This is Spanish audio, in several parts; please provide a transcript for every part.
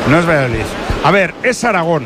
No es Valladolid. A ver, es Aragón.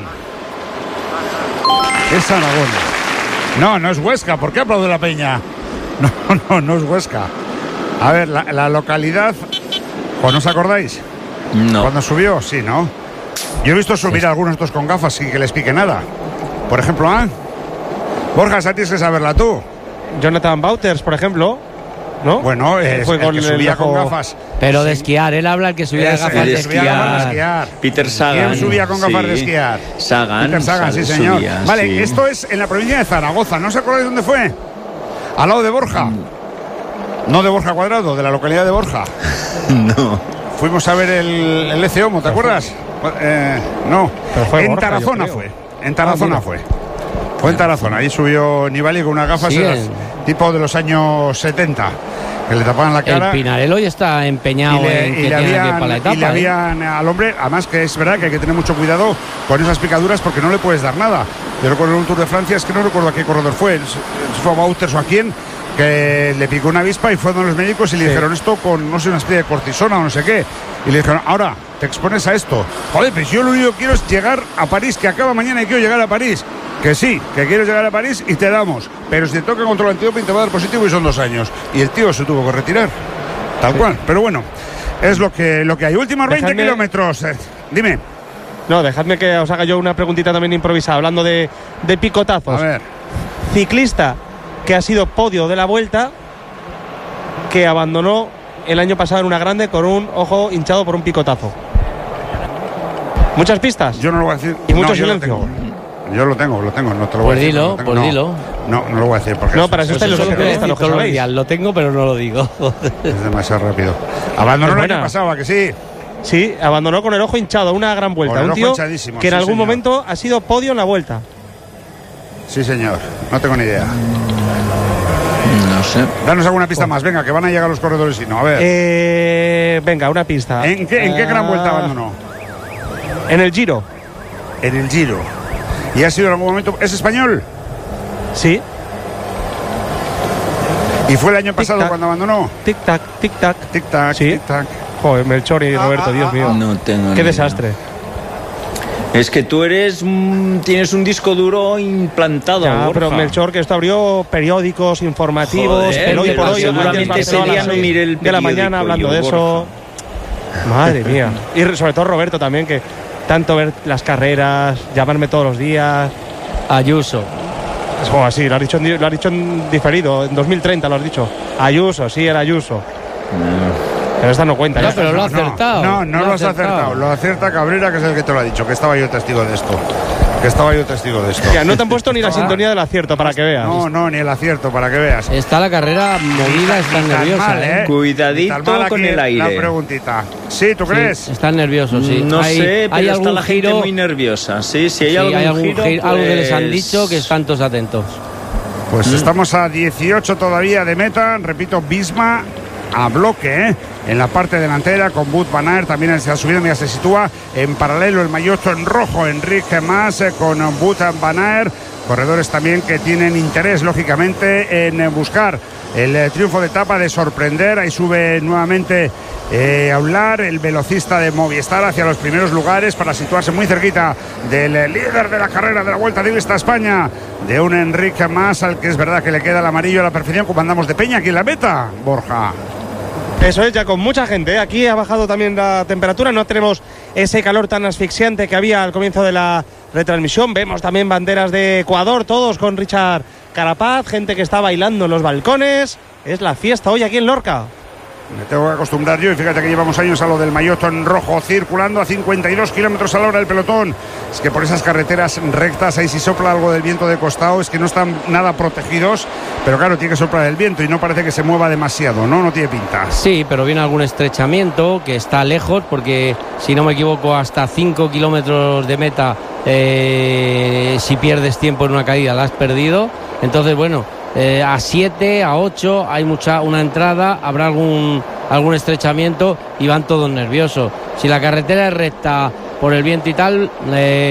Es Aragón. No, no es Huesca. ¿Por qué aplaude la peña? No es Huesca. A ver, la localidad. ¿No os acordáis? No. ¿Cuándo subió? Sí, ¿no? Yo he visto subir a algunos estos con gafas sin que les pique nada. Por ejemplo, Borja, esa tienes que saberla tú. Jonathan Wouters, por ejemplo, ¿no? Bueno, fue el que subía con gafas. Pero de esquiar, él habla el que subía de gafas de esquiar. Peter Sagan. ¿Quién subía con gafas de esquiar? Sagan. Peter Sagan, sí, señor. Subía, vale, sí. Esto es en la provincia de Zaragoza. ¿No os acordáis dónde fue? Al lado de Borja. No de Borja Cuadrado, de la localidad de Borja. No. Fuimos a ver el EC Homo, ¿te acuerdas? No. En Borja, Tarazona fue. En Tarazona fue. Fue en Tarazona. Ahí subió Nibali con unas gafas tipo de los años 70. Que le tapaban la cara. El Pinarello ya está empeñado en que tiene que ir para la etapa. Y le habían al hombre, además que es verdad que hay que tener mucho cuidado con esas picaduras porque no le puedes dar nada. Yo recuerdo el Tour de Francia, es que no recuerdo a qué corredor fue, si fue a Wouters o a quién, que le picó una avispa y fueron los médicos y le dijeron esto con, no sé, una especie de cortisona o no sé qué. Y le dijeron, ahora te expones a esto. Joder, pues yo lo único que quiero es llegar a París, que acaba mañana y quiero llegar a París. Que sí, que quieres llegar a París y te damos. Pero si te toca control antidoping te va a dar positivo y son 2 años. Y el tío se tuvo que retirar. Tal cual. Pero bueno, es lo que hay. Últimos 20 kilómetros. Dime. No, dejadme que os haga yo una preguntita también improvisada, hablando de picotazos. A ver. Ciclista que ha sido podio de la Vuelta, que abandonó el año pasado en una grande con un ojo hinchado por un picotazo. Muchas pistas. Yo no lo voy a decir. Y mucho silencio. Yo lo tengo, no te lo voy a decir. Pues dilo. No lo voy a decir porque no, para eso está los periodistas, lo que sabéis. Lo tengo, pero no lo digo. Es demasiado rápido. Abandonó el año pasado, ¿a que sí? Sí, abandonó con el ojo hinchado, una gran Vuelta. Un tío que en algún momento ha sido podio en la Vuelta. Sí, señor. No tengo ni idea. No sé. Danos alguna pista más, venga, que van a llegar los corredores y no. A ver. Venga, una pista. ¿En qué gran Vuelta abandonó? En el Giro. En el Giro. ¿Y ha sido en algún momento? ¿Es español? Sí. ¿Y fue el año pasado cuando abandonó? Tic-tac, tic-tac. Tic-tac, sí. Tic-tac. Joder, Melchor y Roberto, Dios mío. No tengo Qué desastre. Es que tú tienes un disco duro implantado. Ya, pero Melchor, que esto abrió periódicos informativos. Joder, pero hoy por hoy, seguramente ese día no miré el de la mañana hablando de eso. Madre mía. Y sobre todo Roberto también, que tanto ver las carreras, llamarme todos los días. Ayuso. Es como así, lo has dicho en diferido, en 2030 lo has dicho. Ayuso, sí, era Ayuso. Pero esta no cuenta. No, pero lo ha acertado. No lo has acertado. Lo acierta Cabrera, que es el que te lo ha dicho, que estaba yo testigo de esto. Ya, no te han puesto ni la sintonía del acierto para que veas. No, ni el acierto para que veas. Está la carrera movida, está nerviosa. Mal, Cuidadito con el aire. La preguntita. ¿Sí, tú crees? Sí, están nerviosos, sí. No sé, pero está la gente giro, muy nerviosa. Sí, hay algún giro, algo que les han dicho que están todos atentos. Pues estamos a 18 todavía de meta. Repito, Visma a bloque, en la parte delantera con Wout van Aert, también en la subida ya se sitúa en paralelo el maillot en rojo Enrique Mas con Wout van Aert, corredores también que tienen interés lógicamente en buscar el triunfo de etapa, de sorprender. Ahí sube nuevamente Aular, el velocista de Movistar, hacia los primeros lugares para situarse muy cerquita del líder de la carrera de la Vuelta Ciclista a España, de un Enrique Mas, al que es verdad que le queda el amarillo a la perfección, como andamos de peña aquí en la meta, Borja. Eso es, ya con mucha gente. Aquí ha bajado también la temperatura, no tenemos ese calor tan asfixiante que había al comienzo de la retransmisión. Vemos también banderas de Ecuador, todos con Richard Carapaz, gente que está bailando en los balcones. Es la fiesta hoy aquí en Lorca. Me tengo que acostumbrar yo, y fíjate que llevamos años a lo del maillot en rojo, circulando a 52 kilómetros a la hora el pelotón. Es que por esas carreteras rectas, ahí si sopla algo del viento de costado, es que no están nada protegidos, pero claro, tiene que soplar el viento y no parece que se mueva demasiado, ¿no? No tiene pinta. Sí, pero viene algún estrechamiento que está lejos, porque si no me equivoco, hasta 5 kilómetros de meta, si pierdes tiempo en una caída, la has perdido. Entonces, bueno, a 7, a 8 hay una entrada, habrá algún y van todos nerviosos. Si la carretera es recta por el viento y tal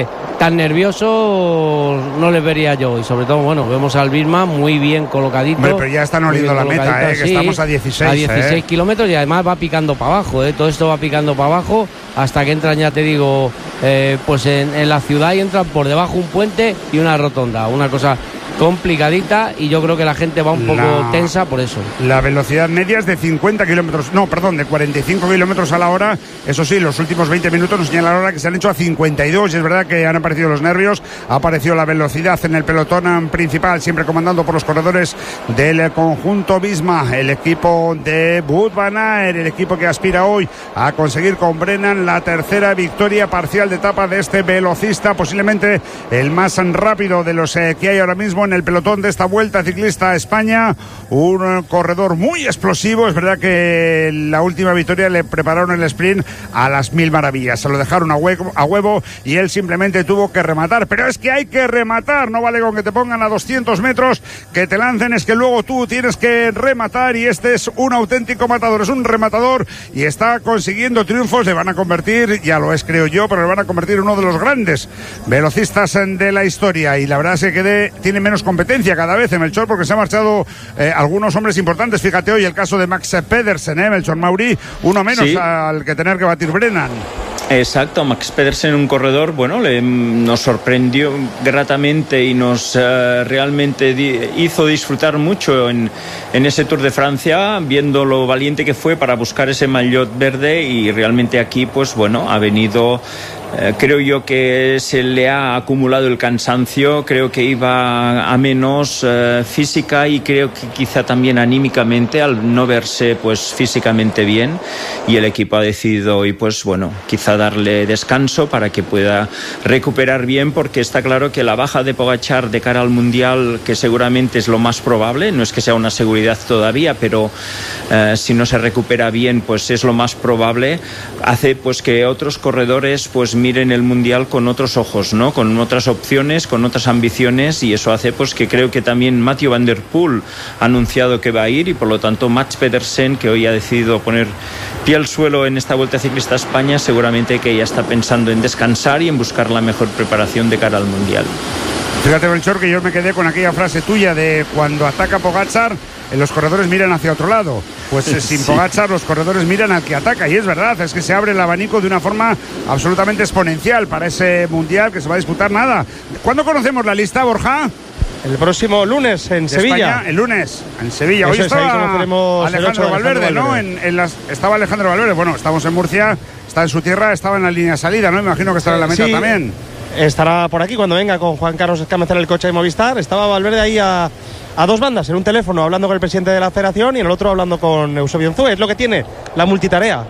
tan nerviosos no les vería yo, y sobre todo, bueno, vemos al Bisma muy bien colocadito. Hombre, pero ya están oliendo la meta, que estamos a 16. A 16 kilómetros, y además va picando para abajo, todo esto va picando para abajo hasta que entran, ya te digo, pues en la ciudad, y entran por debajo un puente y una rotonda, una cosa complicadita, y yo creo que la gente va un poco tensa por eso. La velocidad media es de 50 kilómetros, no, perdón, de 45 kilómetros a la hora. Eso sí, los últimos 20 minutos nos señala ahora que se han hecho a 52, y es verdad que han aparecido los nervios, ha aparecido la velocidad en el pelotón principal, siempre comandando por los corredores del conjunto Visma, el equipo de Wout van Aert, el equipo que aspira hoy a conseguir con Brennan la tercera victoria parcial de etapa de este velocista, posiblemente el más rápido de los que hay ahora mismo en el pelotón de esta Vuelta Ciclista a España, un corredor muy explosivo. Es verdad que la última victoria le prepararon el sprint a las mil maravillas, se lo dejaron a huevo y él simplemente tuvo que rematar, pero es que hay que rematar, no vale con que te pongan a 200 metros, que te lancen, es que luego tú tienes que rematar, y este es un auténtico matador, es un rematador y está consiguiendo triunfos. Le van a convertir, ya lo es creo yo, pero le van a convertir en uno de los grandes velocistas de la historia, y la verdad es que tiene menos competencia cada vez en Melchor, porque se han marchado algunos hombres importantes. Fíjate hoy el caso de Max Pedersen, Melchor Mauri, uno menos sí, al que tener que batir Brennan. Exacto, Max Pedersen, un corredor, bueno, nos sorprendió gratamente y nos realmente hizo disfrutar mucho en ese Tour de Francia, viendo lo valiente que fue para buscar ese maillot verde, y realmente aquí, pues bueno, ha venido... creo yo que se le ha acumulado el cansancio, creo que iba a menos física, y creo que quizá también anímicamente, al no verse pues físicamente bien, y el equipo ha decidido hoy pues bueno, quizá darle descanso para que pueda recuperar bien, porque está claro que la baja de Pogačar de cara al Mundial, que seguramente es lo más probable, no es que sea una seguridad todavía, pero si no se recupera bien pues es lo más probable, hace pues que otros corredores pues miren el Mundial con otros ojos, ¿no? Con otras opciones, con otras ambiciones, y eso hace pues que creo que también Mathieu van der Poel ha anunciado que va a ir, y por lo tanto Max Pedersen, que hoy ha decidido poner pie al suelo en esta Vuelta Ciclista a España, seguramente que ya está pensando en descansar y en buscar la mejor preparación de cara al Mundial. Fíjate, Melchor, que yo me quedé con aquella frase tuya de cuando ataca Pogačar, los corredores miran hacia otro lado. Pues sin Pogačar los corredores miran al que ataca, y es verdad, es que se abre el abanico de una forma absolutamente exponencial para ese Mundial que se va a disputar. Nada. ¿Cuándo conocemos la lista, Borja? El próximo lunes en Sevilla. España, el lunes en Sevilla. Hoy estaba Alejandro Valverde, ¿no? Estaba Alejandro Valverde. Bueno, estamos en Murcia, está en su tierra, estaba en la línea de salida, ¿no? Me imagino que estará en la meta también. Estará por aquí cuando venga con Juan Carlos Escamezar, el coche de Movistar. Estaba Valverde ahí a dos bandas, en un teléfono hablando con el presidente de la federación y en el otro hablando con Eusebio Unzúe. Es lo que tiene la multitarea.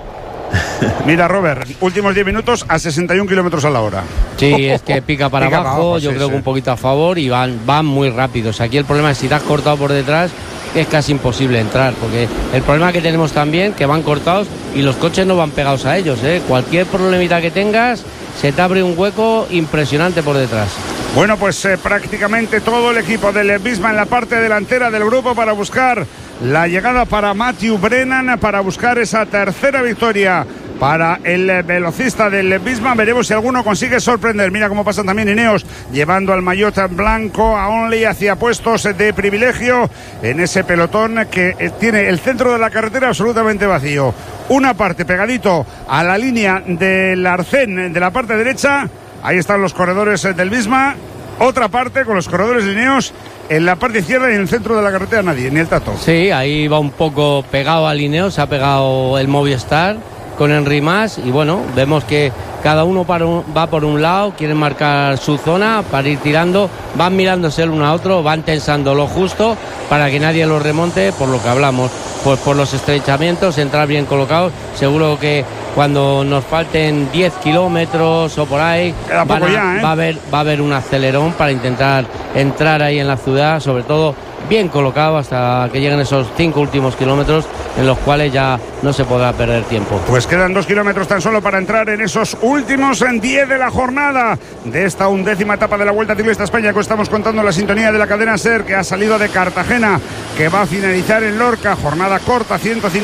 Mira, Robert, últimos 10 minutos a 61 kilómetros a la hora. Sí, es que pica para abajo, yo creo que un poquito a favor, y van muy rápidos. Aquí el problema es si te has cortado por detrás, es casi imposible entrar, porque el problema que tenemos también, que van cortados y los coches no van pegados a ellos, Cualquier problemita que tengas, se te abre un hueco impresionante por detrás. Bueno, pues prácticamente todo el equipo del Visma en la parte delantera del grupo para buscar la llegada para Mathieu Brennan, para buscar esa tercera victoria para el velocista del Visma. Veremos si alguno consigue sorprender. Mira cómo pasan también Ineos, llevando al maillot blanco a Onley hacia puestos de privilegio en ese pelotón que tiene el centro de la carretera absolutamente vacío. Una parte pegadito a la línea del arcén de la parte derecha, ahí están los corredores del Visma. Otra parte con los corredores de Ineos en la parte izquierda, y en el centro de la carretera nadie, ni el Tato. Sí, ahí va un poco pegado al Ineos, se ha pegado el Movistar con Henry Mas, y bueno, vemos que cada uno va por un lado, quieren marcar su zona para ir tirando, van mirándose el uno a otro, van tensando lo justo para que nadie los remonte, por lo que hablamos, pues por los estrechamientos, entrar bien colocados. Seguro que cuando nos falten 10 kilómetros o por ahí, va a haber un acelerón para intentar entrar ahí en la ciudad, sobre todo bien colocado hasta que lleguen esos 5 últimos kilómetros, en los cuales ya no se podrá perder tiempo. Pues quedan 2 kilómetros tan solo para entrar en esos últimos 10 de la jornada de esta 11ª etapa de la Vuelta Ciclista España, que estamos contando la sintonía de la cadena SER, que ha salido de Cartagena, que va a finalizar en Lorca. Jornada corta,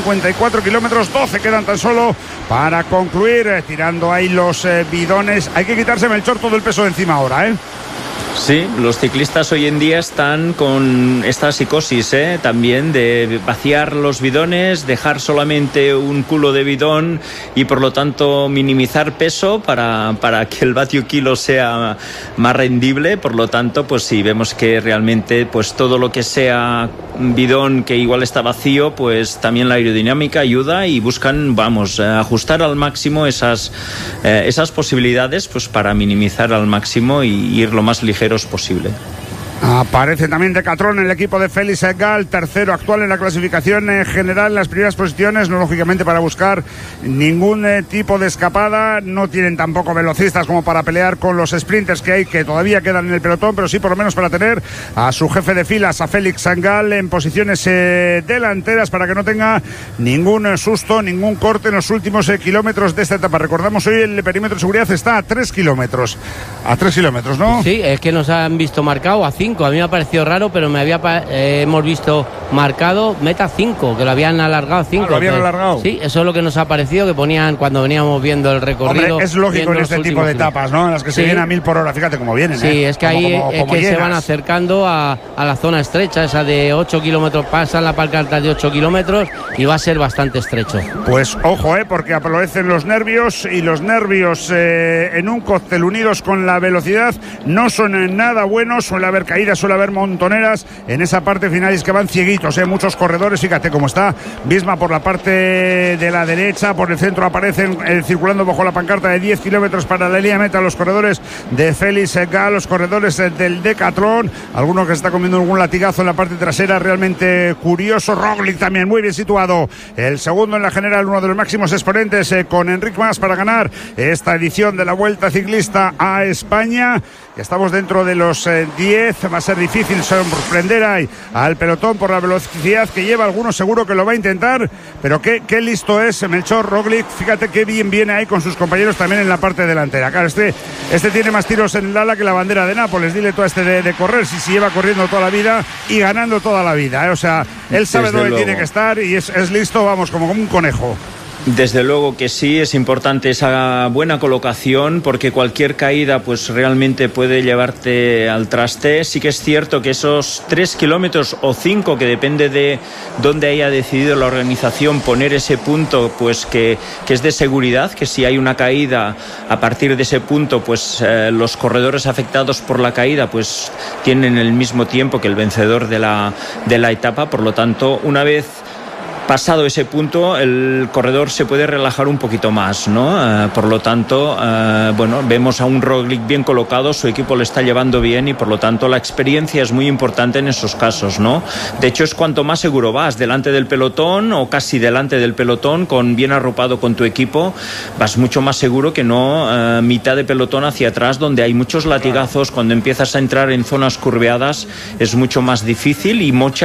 154 kilómetros, 12 quedan tan solo para concluir, tirando ahí los bidones. Hay que quitarse, Melchor, todo el peso de encima ahora, ¿eh? Sí, los ciclistas hoy en día están con esta psicosis, también de vaciar los bidones, dejar solamente un culo de bidón y por lo tanto minimizar peso para que el vatio kilo sea más rendible. Por lo tanto, pues sí, vemos que realmente pues todo lo que sea bidón que igual está vacío, pues también la aerodinámica ayuda y buscan, ajustar al máximo esas posibilidades, pues para minimizar al máximo y ir lo más ligeros posible. Aparece también Decathlon, el equipo de Félix Gal, tercero actual en la clasificación general, en las primeras posiciones, no lógicamente para buscar ningún tipo de escapada. No tienen tampoco velocistas como para pelear con los sprinters que hay, que todavía quedan en el pelotón, pero sí por lo menos para tener a su jefe de filas, a Félix Gal, en posiciones delanteras, para que no tenga ningún susto, ningún corte en los últimos kilómetros de esta etapa. Recordamos, hoy el perímetro de seguridad está a 3 kilómetros. A 3 kilómetros, ¿no? Sí, es que nos han visto marcado a 5. A mí me ha parecido raro, pero hemos visto marcado meta 5, que lo habían alargado 5. ¿Lo habían alargado? Sí, eso es lo que nos ha parecido, que ponían cuando veníamos viendo el recorrido. Hombre, es lógico en este tipo de etapas, ¿no? En las que se vienen a 1000 por hora, fíjate cómo vienen. Sí, es que ahí se van acercando a la zona estrecha, esa de 8 kilómetros, pasan la pancarta de 8 kilómetros y va a ser bastante estrecho. Pues ojo, porque aparecen los nervios, y los nervios en un cóctel unidos con la velocidad no son nada buenos. Suele haber caídas, suele haber montoneras en esa parte final, y es que van cieguitos, muchos corredores. Fíjate cómo está Visma por la parte de la derecha, por el centro aparecen circulando bajo la pancarta de 10 kilómetros para la línea meta los corredores de Félix Gal, los corredores del Decathlon, alguno que está comiendo algún latigazo en la parte trasera, realmente curioso. Roglic también muy bien situado, el segundo en la general, uno de los máximos exponentes, con Enric Mas para ganar esta edición de la Vuelta Ciclista a España. Estamos dentro de los 10, va a ser difícil sorprender ahí al pelotón por la velocidad que lleva. Algunos seguro que lo va a intentar, pero qué listo es Melchor Roglic. Fíjate qué bien viene ahí con sus compañeros también en la parte delantera. Claro, este tiene más tiros en el ala que la bandera de Nápoles. Dile tú a este de correr, si lleva corriendo toda la vida y ganando toda la vida, O sea, él sabe dónde tiene que estar y es listo, como un conejo. Desde luego que sí, es importante esa buena colocación, porque cualquier caída pues realmente puede llevarte al traste. Sí que es cierto que esos 3 kilómetros o 5, que depende de dónde haya decidido la organización poner ese punto, pues que es de seguridad, que si hay una caída a partir de ese punto, pues los corredores afectados por la caída pues tienen el mismo tiempo que el vencedor de la etapa. Por lo tanto, una vez pasado ese punto, el corredor se puede relajar un poquito más, ¿no? Por lo tanto, vemos a un Roglic bien colocado, su equipo le está llevando bien y por lo tanto la experiencia es muy importante en esos casos, ¿no? De hecho, es cuanto más seguro vas delante del pelotón o casi delante del pelotón, bien arropado con tu equipo, vas mucho más seguro que no mitad de pelotón hacia atrás, donde hay muchos latigazos. Cuando empiezas a entrar en zonas curveadas es mucho más difícil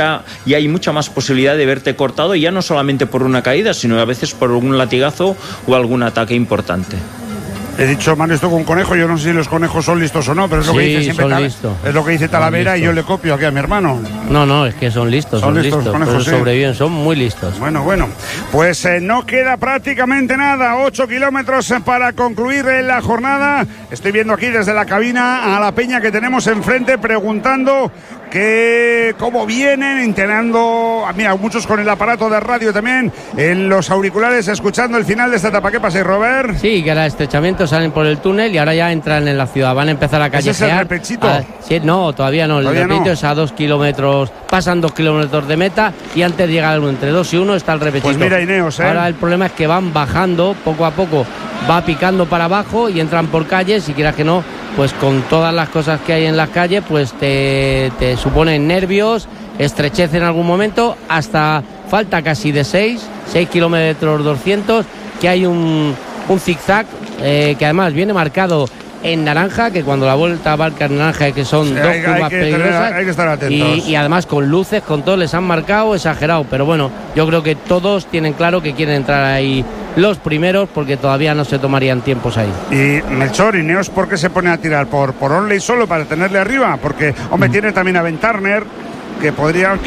y hay mucha más posibilidad de verte cortado, ya no solamente por una caída, sino a veces por algún latigazo o algún ataque importante. He dicho, man, esto con un conejo, yo no sé si los conejos son listos o no, pero es lo que dice siempre es lo que dice Talavera, y yo le copio aquí a mi hermano. No, es que son listos. Son listos. Conejos, sí. Sobreviven, son muy listos. Bueno, pues no queda prácticamente nada, 8 kilómetros para concluir la jornada. Estoy viendo aquí desde la cabina a la peña que tenemos enfrente, preguntando cómo vienen, intentando, mira, muchos con el aparato de radio también en los auriculares, escuchando el final de esta etapa. ¿Qué pasa, Robert? Sí, que era estrechamiento, salen por el túnel y ahora ya entran en la ciudad, van a empezar a callejear. ¿Ese es el repechito? Sí, no, todavía no, el repechito es a 2 kilómetros, pasan 2 kilómetros de meta y antes de llegar entre 2 y 1 está el repechito. Pues mira, Ineos, Ahora el problema es que van bajando poco a poco, va picando para abajo y entran por calles, y quieras que no, pues con todas las cosas que hay en las calles, pues te suponen nervios, estrechez en algún momento, hasta falta casi de 6 kilómetros 200, que hay un zigzag que además viene marcado en naranja, que cuando la vuelta abarca en naranja, que son dos curvas peligrosas. Hay que estar atentos. Y además con luces, con todo, les han marcado exagerado. Pero bueno, yo creo que todos tienen claro que quieren entrar ahí los primeros, porque todavía no se tomarían tiempos ahí. Y Melchor, Ineos, ¿por qué se pone a tirar? ¿Por Onley solo para tenerle arriba? Porque, hombre, tiene también a Ben Turner, que podría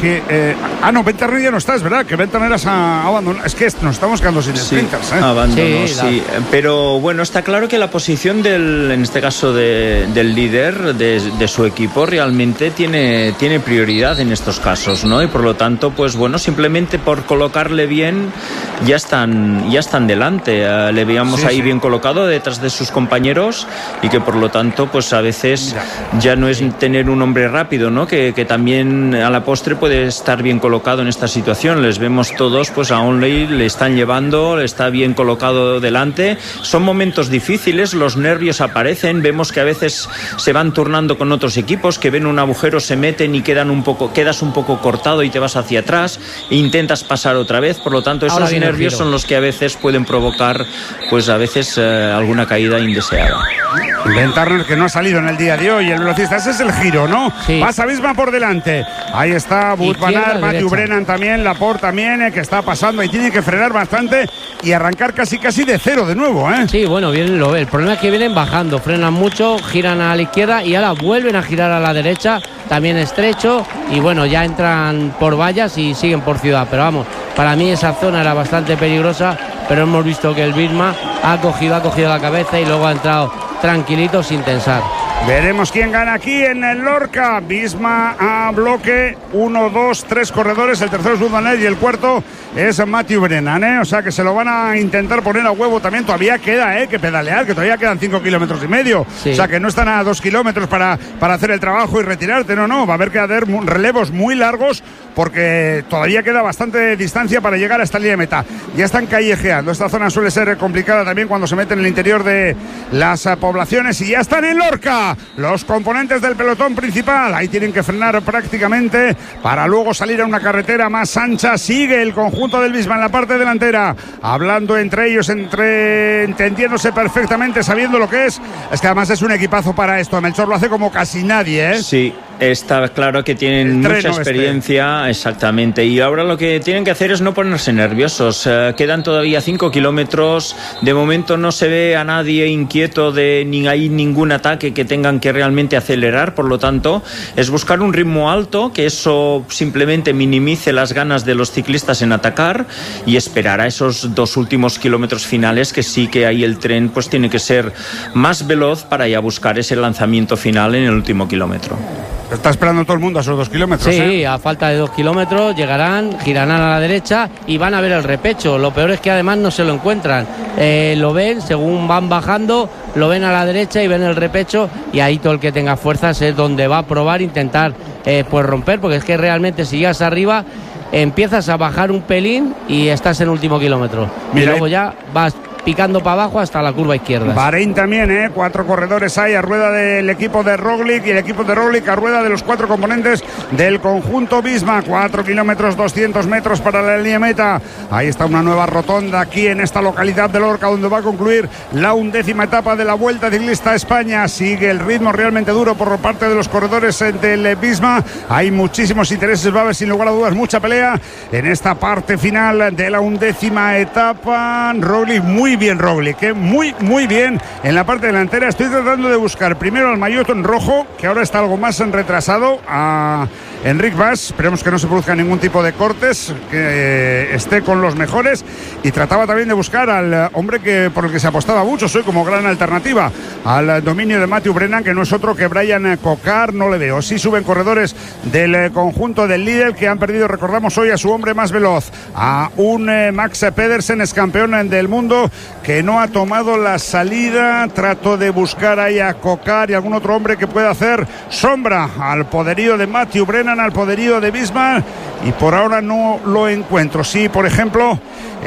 no, Ben Turner ya no está, es verdad, que Ben Turner ha abandonado. Es que nos estamos quedando sin sprinters, abandonó, sí. Pero bueno, está claro que la posición en este caso del líder de su equipo realmente tiene prioridad en estos casos, ¿no? Y por lo tanto, pues bueno, simplemente por colocarle bien ya están delante. Le veíamos ahí bien colocado detrás de sus compañeros, y que por lo tanto, pues a veces ya no es tener un hombre rápido, ¿no? Que también a la postre puede estar bien colocado en esta situación. Les vemos todos, pues a Onley le están llevando, le está bien colocado delante. Son momentos difíciles, los nervios aparecen, vemos que a veces se van turnando con otros equipos, que ven un agujero, se meten y quedas un poco cortado y te vas hacia atrás e intentas pasar otra vez. Por lo tanto, esos nervios son los que a veces pueden provocar, pues a veces alguna caída indeseada. Ben Turner, que no ha salido en el día de hoy, el velocista. Ese es el giro, ¿no? Sí. Pasa Bisma por delante. Ahí está Wout van Aert, Matthew Brennan también, Laporte también, que está pasando y tiene que frenar bastante y arrancar casi de cero de nuevo, ¿eh? Sí, bueno, bien lo ve. El problema es que vienen bajando, frenan mucho, giran a la izquierda y ahora vuelven a girar a la derecha, también estrecho, y bueno, ya entran por vallas y siguen por ciudad. Pero vamos, para mí esa zona era bastante peligrosa, pero hemos visto que el Bisma ha cogido la cabeza y luego ha entrado tranquilito sin tensar. Veremos quién gana aquí en el Lorca. Bisma a bloque, 1, 2, 3 corredores, el tercero es Wout van Aert y el cuarto es Matthew Brennan, ¿eh? O sea que se lo van a intentar poner a huevo también. Todavía queda que pedalear, que todavía quedan 5 kilómetros y medio. Sí. O sea que no están a 2 kilómetros para hacer el trabajo y retirarte. No, va a haber que hacer relevos muy largos, porque todavía queda bastante distancia para llegar a esta línea de meta. Ya están callejeando. Esta zona suele ser complicada también cuando se meten en el interior de las poblaciones, y ya están en Lorca los componentes del pelotón principal. Ahí tienen que frenar prácticamente para luego salir a una carretera más ancha. Sigue el conjunto del Bisma en la parte delantera, hablando entre ellos, entendiéndose perfectamente, sabiendo lo que es. Es que además es un equipazo para esto. Melchor lo hace como casi nadie, ¿eh? Sí. Está claro que tienen mucha experiencia, exactamente, y ahora lo que tienen que hacer es no ponerse nerviosos. Quedan todavía 5 kilómetros, de momento no se ve a nadie inquieto ni hay ningún ataque que tengan que realmente acelerar, por lo tanto es buscar un ritmo alto, que eso simplemente minimice las ganas de los ciclistas en atacar, y esperar a esos 2 últimos kilómetros finales, que sí que ahí el tren pues tiene que ser más veloz para ya buscar ese lanzamiento final en el último kilómetro. Está esperando todo el mundo a esos 2 kilómetros. Sí, a falta de 2 kilómetros llegarán, girarán a la derecha y van a ver el repecho. Lo peor es que además no se lo encuentran. Lo ven, según van bajando, lo ven a la derecha y ven el repecho, y ahí todo el que tenga fuerzas es donde va a probar, intentar pues romper, porque es que realmente si llegas arriba empiezas a bajar un pelín y estás en el último kilómetro. Mira, y luego ya vas picando para abajo hasta la curva izquierda. Bahrein también, 4 corredores hay a rueda del equipo de Roglic, y el equipo de Roglic a rueda de los 4 componentes del conjunto Bisma. 4 kilómetros 200 metros para la línea meta. Ahí está una nueva rotonda aquí en esta localidad de Lorca, donde va a concluir la 11ª etapa de la Vuelta Ciclista a España. Sigue el ritmo realmente duro por parte de los corredores del Bisma. Hay muchísimos intereses, va a haber sin lugar a dudas mucha pelea en esta parte final de la 11ª etapa. Roglic, muy bien Roglic, muy bien en la parte delantera. Estoy tratando de buscar primero al maillot en rojo, que ahora está algo más retrasado, a Enric Mas. Esperemos que no se produzca ningún tipo de cortes, que esté con los mejores, y trataba también de buscar al hombre por el que se apostaba mucho, soy como gran alternativa al dominio de Matthew Brennan, que no es otro que Brian Cocar. No le veo. Sí suben corredores del conjunto del líder, que han perdido, recordamos hoy, a su hombre más veloz, a un Max Pedersen, es campeón del mundo, que no ha tomado la salida. Trato de buscar ahí a Cocar y algún otro hombre que pueda hacer sombra al poderío de Matthew Brennan, al poderío de Bisma, y por ahora no lo encuentro. Sí, por ejemplo,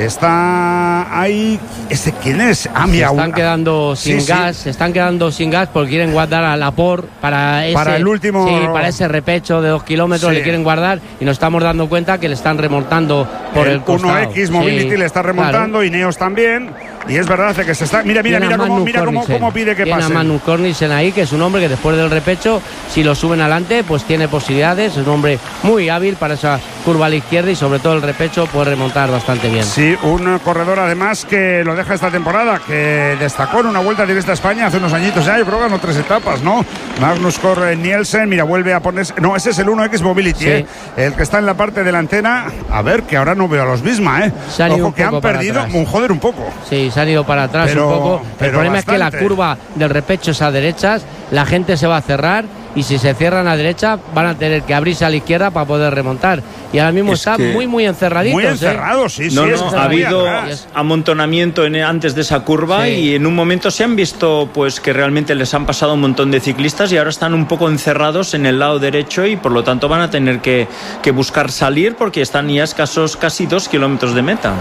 está ahí, ¿ese quién es? Se están quedando sin gas, se están quedando sin gas porque quieren guardar a Laporte para el último. Sí, para ese repecho de 2 kilómetros, sí. Le quieren guardar, y nos estamos dando cuenta que le están remontando por el costado. 1X Mobility, sí, le está remontando, claro. Ineos también. y es verdad que se está. Mira cómo pide que pase. Tiene a Magnus Cornelsen ahí, que es un hombre que después del repecho, si lo suben adelante, pues tiene posibilidades. Es un hombre muy hábil para esa curva a la izquierda y sobre todo el repecho puede remontar bastante bien. Sí, un corredor además que lo deja esta temporada, que destacó en una Vuelta Directa a España hace unos añitos ya, yo creo que ganó 3 etapas, ¿no? Magnus Cornelsen, mira, vuelve a ponerse. No, ese es el 1X Mobility, sí. El que está en la parte delantera. A ver, que ahora no veo a los Bisma, Ojo, que han perdido un poco. Sí, se han ido para atrás un poco. El problema es que la curva del repecho es a derechas, la gente se va a cerrar y si se cierran a derecha van a tener que abrirse a la izquierda para poder remontar. Y ahora mismo está muy encerraditos. Muy encerrados, sí. Ha habido amontonamiento antes de esa curva y en un momento se han visto pues que realmente les han pasado un montón de ciclistas y ahora están un poco encerrados en el lado derecho y por lo tanto van a tener que buscar salir porque están ya escasos casi 2 kilómetros de meta.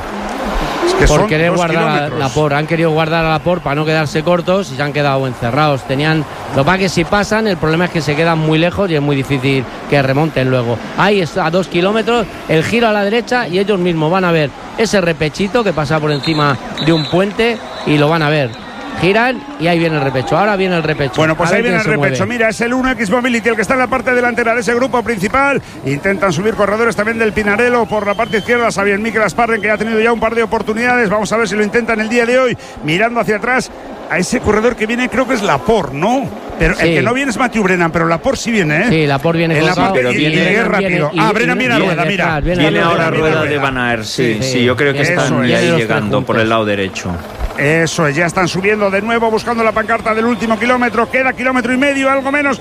Por querer guardar a Laporte, han querido guardar a Laporte para no quedarse cortos y se han quedado encerrados. Lo que pasa es que si pasan, el problema es que se quedan muy lejos y es muy difícil que remonten luego. Ahí está, a 2 kilómetros, el giro a la derecha y ellos mismos van a ver ese repechito que pasa por encima de un puente y lo van a ver. Giran y ahí viene el repecho. Ahora viene el repecho. Bueno, pues ahí viene el repecho. Mira, es el 1X Mobility el que está en la parte delantera de ese grupo principal. Intentan subir corredores también del Pinarello por la parte izquierda. Xavier Mikel Asparren, que ha tenido ya un par de oportunidades. Vamos a ver si lo intentan el día de hoy. Mirando hacia atrás a ese corredor que viene, creo que es Laporte, ¿no? Pero el que no viene es Mathieu Brennan, pero Laporte sí viene, Sí, Laporte viene en la parte, pero viene rápido. Brennan viene a rueda, mira. Viene ahora a rueda de Van Aert, sí, yo creo que están ya ahí llegando por el lado derecho. Eso es, ya están subiendo de nuevo buscando la pancarta del último kilómetro. Queda 1,5 kilómetros, algo menos,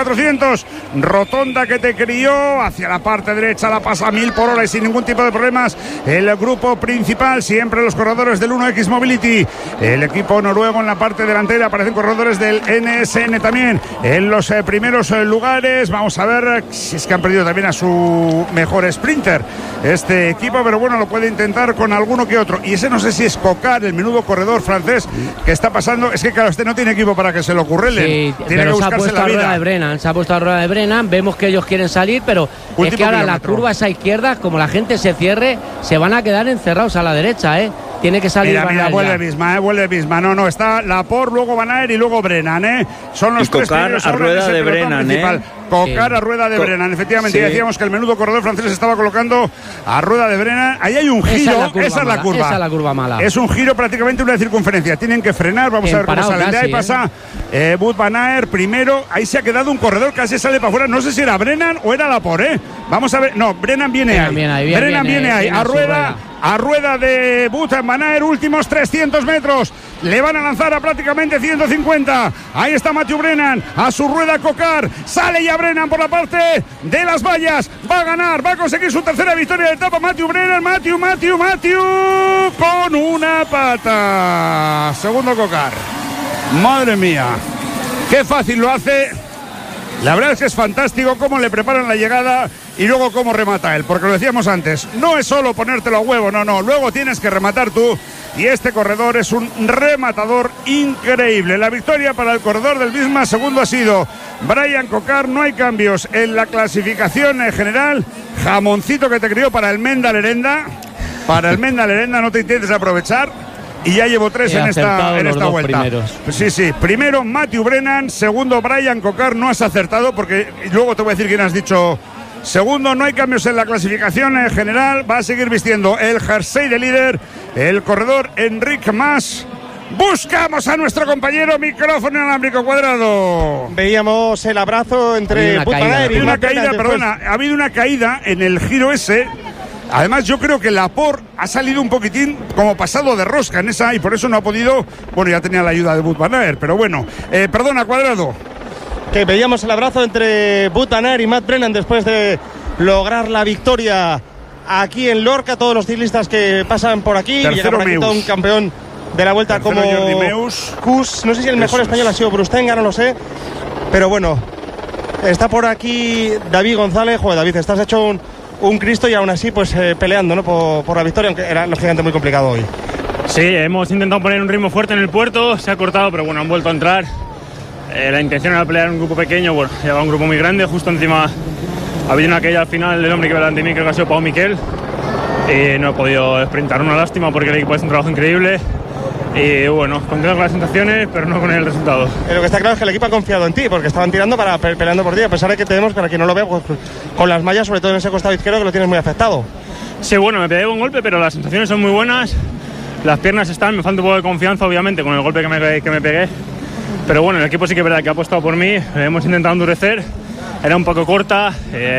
400 kilómetros. Rotonda que te crió hacia la parte derecha, la pasa a 1000 por hora y sin ningún tipo de problemas. El grupo principal, siempre los corredores del 1X Mobility. El equipo noruego en la parte delantera, aparecen corredores del NSN también en los primeros lugares. Vamos a ver si es que han perdido también a su mejor sprinter este equipo, pero bueno, lo puede intentar con alguno que otro. Y ese no sé si es Cocar, el menudo corredor francés que está pasando. Es que claro, este no tiene equipo para que se lo ocurrele. Sí, tiene que buscarse la vida. Se ha puesto a rueda de Brennan. Vemos que ellos quieren salir, pero último es que ahora kilómetro. La curva esa izquierda, como la gente se cierre, se van a quedar encerrados a la derecha, Tiene que salir. Mira, vuelve Bisma, No, está Laporte, luego Van Aert y luego Brennan, Son los tres primeros a rueda de Brennan, Cocar a rueda de Brennan, efectivamente. Sí. Decíamos que el menudo corredor francés se estaba colocando a rueda de Brennan. Ahí hay un giro, esa es la curva mala. Es un giro, prácticamente una circunferencia. Tienen que frenar, vamos a ver cómo salen. De ahí pasa Wout Van Aert primero. Ahí se ha quedado un corredor, casi sale para afuera. No sé si era Brennan o era Laporte, Vamos a ver. No, Brennan viene ahí. Brennan viene ahí, a rueda. A rueda de Wout Van Aert, últimos 300 metros. Le van a lanzar a prácticamente 150. Ahí está Mathieu Brennan. A su rueda Cocar. Sale ya Brennan por la parte de las vallas. Va a ganar. Va a conseguir su tercera victoria de etapa. Mathieu Brennan. Mathieu. Con una pata. Segundo Cocar. Madre mía. Qué fácil lo hace. La verdad es que es fantástico cómo le preparan la llegada y luego cómo remata él, porque lo decíamos antes, no es solo ponértelo a huevo, no, luego tienes que rematar tú y este corredor es un rematador increíble. La victoria para el corredor del Bisma, segundo ha sido Brian Cocar. No hay cambios en la clasificación general. Jamoncito que te crió para el Menda Lerenda, no te intentes aprovechar. Y ya llevo 3 en esta vuelta. Sí. Primero Mathieu Brennan, segundo Brian Cocar. No has acertado porque luego te voy a decir quién has dicho segundo. No hay cambios en la clasificación en general. Va a seguir vistiendo el jersey de líder el corredor Enric Mas. Buscamos a nuestro compañero, micrófono inalámbrico Cuadrado. Veíamos el abrazo entre Wout Van Aert y una caída, ha habido una caída en el giro ese. Además, yo creo que Laporte ha salido un poquitín como pasado de rosca en esa y por eso no ha podido. Bueno, ya tenía la ayuda de Wout Van Aert, pero bueno. Perdona, Cuadrado. Que veíamos el abrazo entre Wout Van Aert y Matt Brennan después de lograr la victoria aquí en Lorca. Todos los ciclistas que pasan por aquí. Tercero, llega por aquí todo un campeón de la vuelta. Tercero, como Kuss. No sé si el mejor español ha sido Brustenga, no lo sé. Pero bueno, está por aquí David González. Joder, David, estás hecho un Cristo y aún así pues peleando, ¿no? por la victoria, aunque era lógicamente muy complicado hoy. Sí, hemos intentado poner un ritmo fuerte en el puerto, se ha cortado, pero bueno, han vuelto a entrar. La intención era pelear en un grupo pequeño, bueno, llevaba un grupo muy grande, justo encima ha habido una caída al final del hombre que iba delante de mí, creo que ha sido Pau Miquel, y no he podido sprintar, una lástima porque el equipo hace un trabajo increíble. Y bueno, contento con las sensaciones, pero no con el resultado. Lo que está claro es que el equipo ha confiado en ti, porque estaban tirando peleando por ti, a pesar de que tenemos, para quien no lo vea, pues, con las mallas, sobre todo en ese costado izquierdo, que lo tienes muy afectado. Sí, bueno, me pegué un golpe, pero las sensaciones son muy buenas. Las piernas están, me falta un poco de confianza, obviamente, con el golpe que me pegué. Pero bueno, el equipo sí que es verdad que ha apostado por mí. Hemos intentado endurecer. Era un poco corta.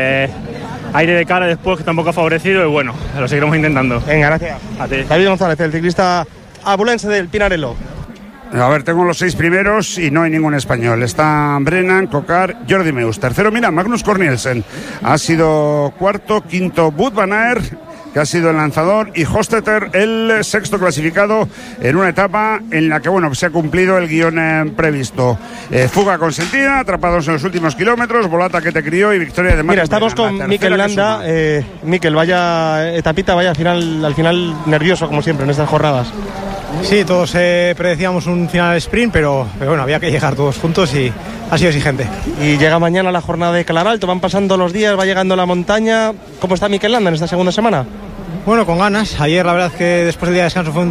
Aire de cara después, que tampoco ha favorecido. Y bueno, lo seguiremos intentando. Venga, gracias. A ti. David González, el ciclista abulense del Pinarello. A ver, tengo los 6 primeros y no hay ningún español. Está Brennan, Cocar, Jordi Meus. Tercero, mira, Magnus Cornielsen. Ha sido cuarto, quinto, Wout van Aert, que ha sido el lanzador, y Hostetter, el sexto clasificado en una etapa en la que, bueno, se ha cumplido el guión previsto. Fuga consentida, atrapados en los últimos kilómetros, volata que te crió y victoria de Magnus. Mira, estamos con Mikel Landa. Mikel, vaya etapita, vaya al final nervioso, como siempre, en estas jornadas. Sí, todos predecíamos un final sprint, pero bueno, había que llegar todos juntos y ha sido exigente. Y llega mañana la jornada de Calaralto, van pasando los días, va llegando la montaña. ¿Cómo está Mikel Landa en esta segunda semana? Bueno, con ganas. Ayer la verdad es que después del día de descanso fue un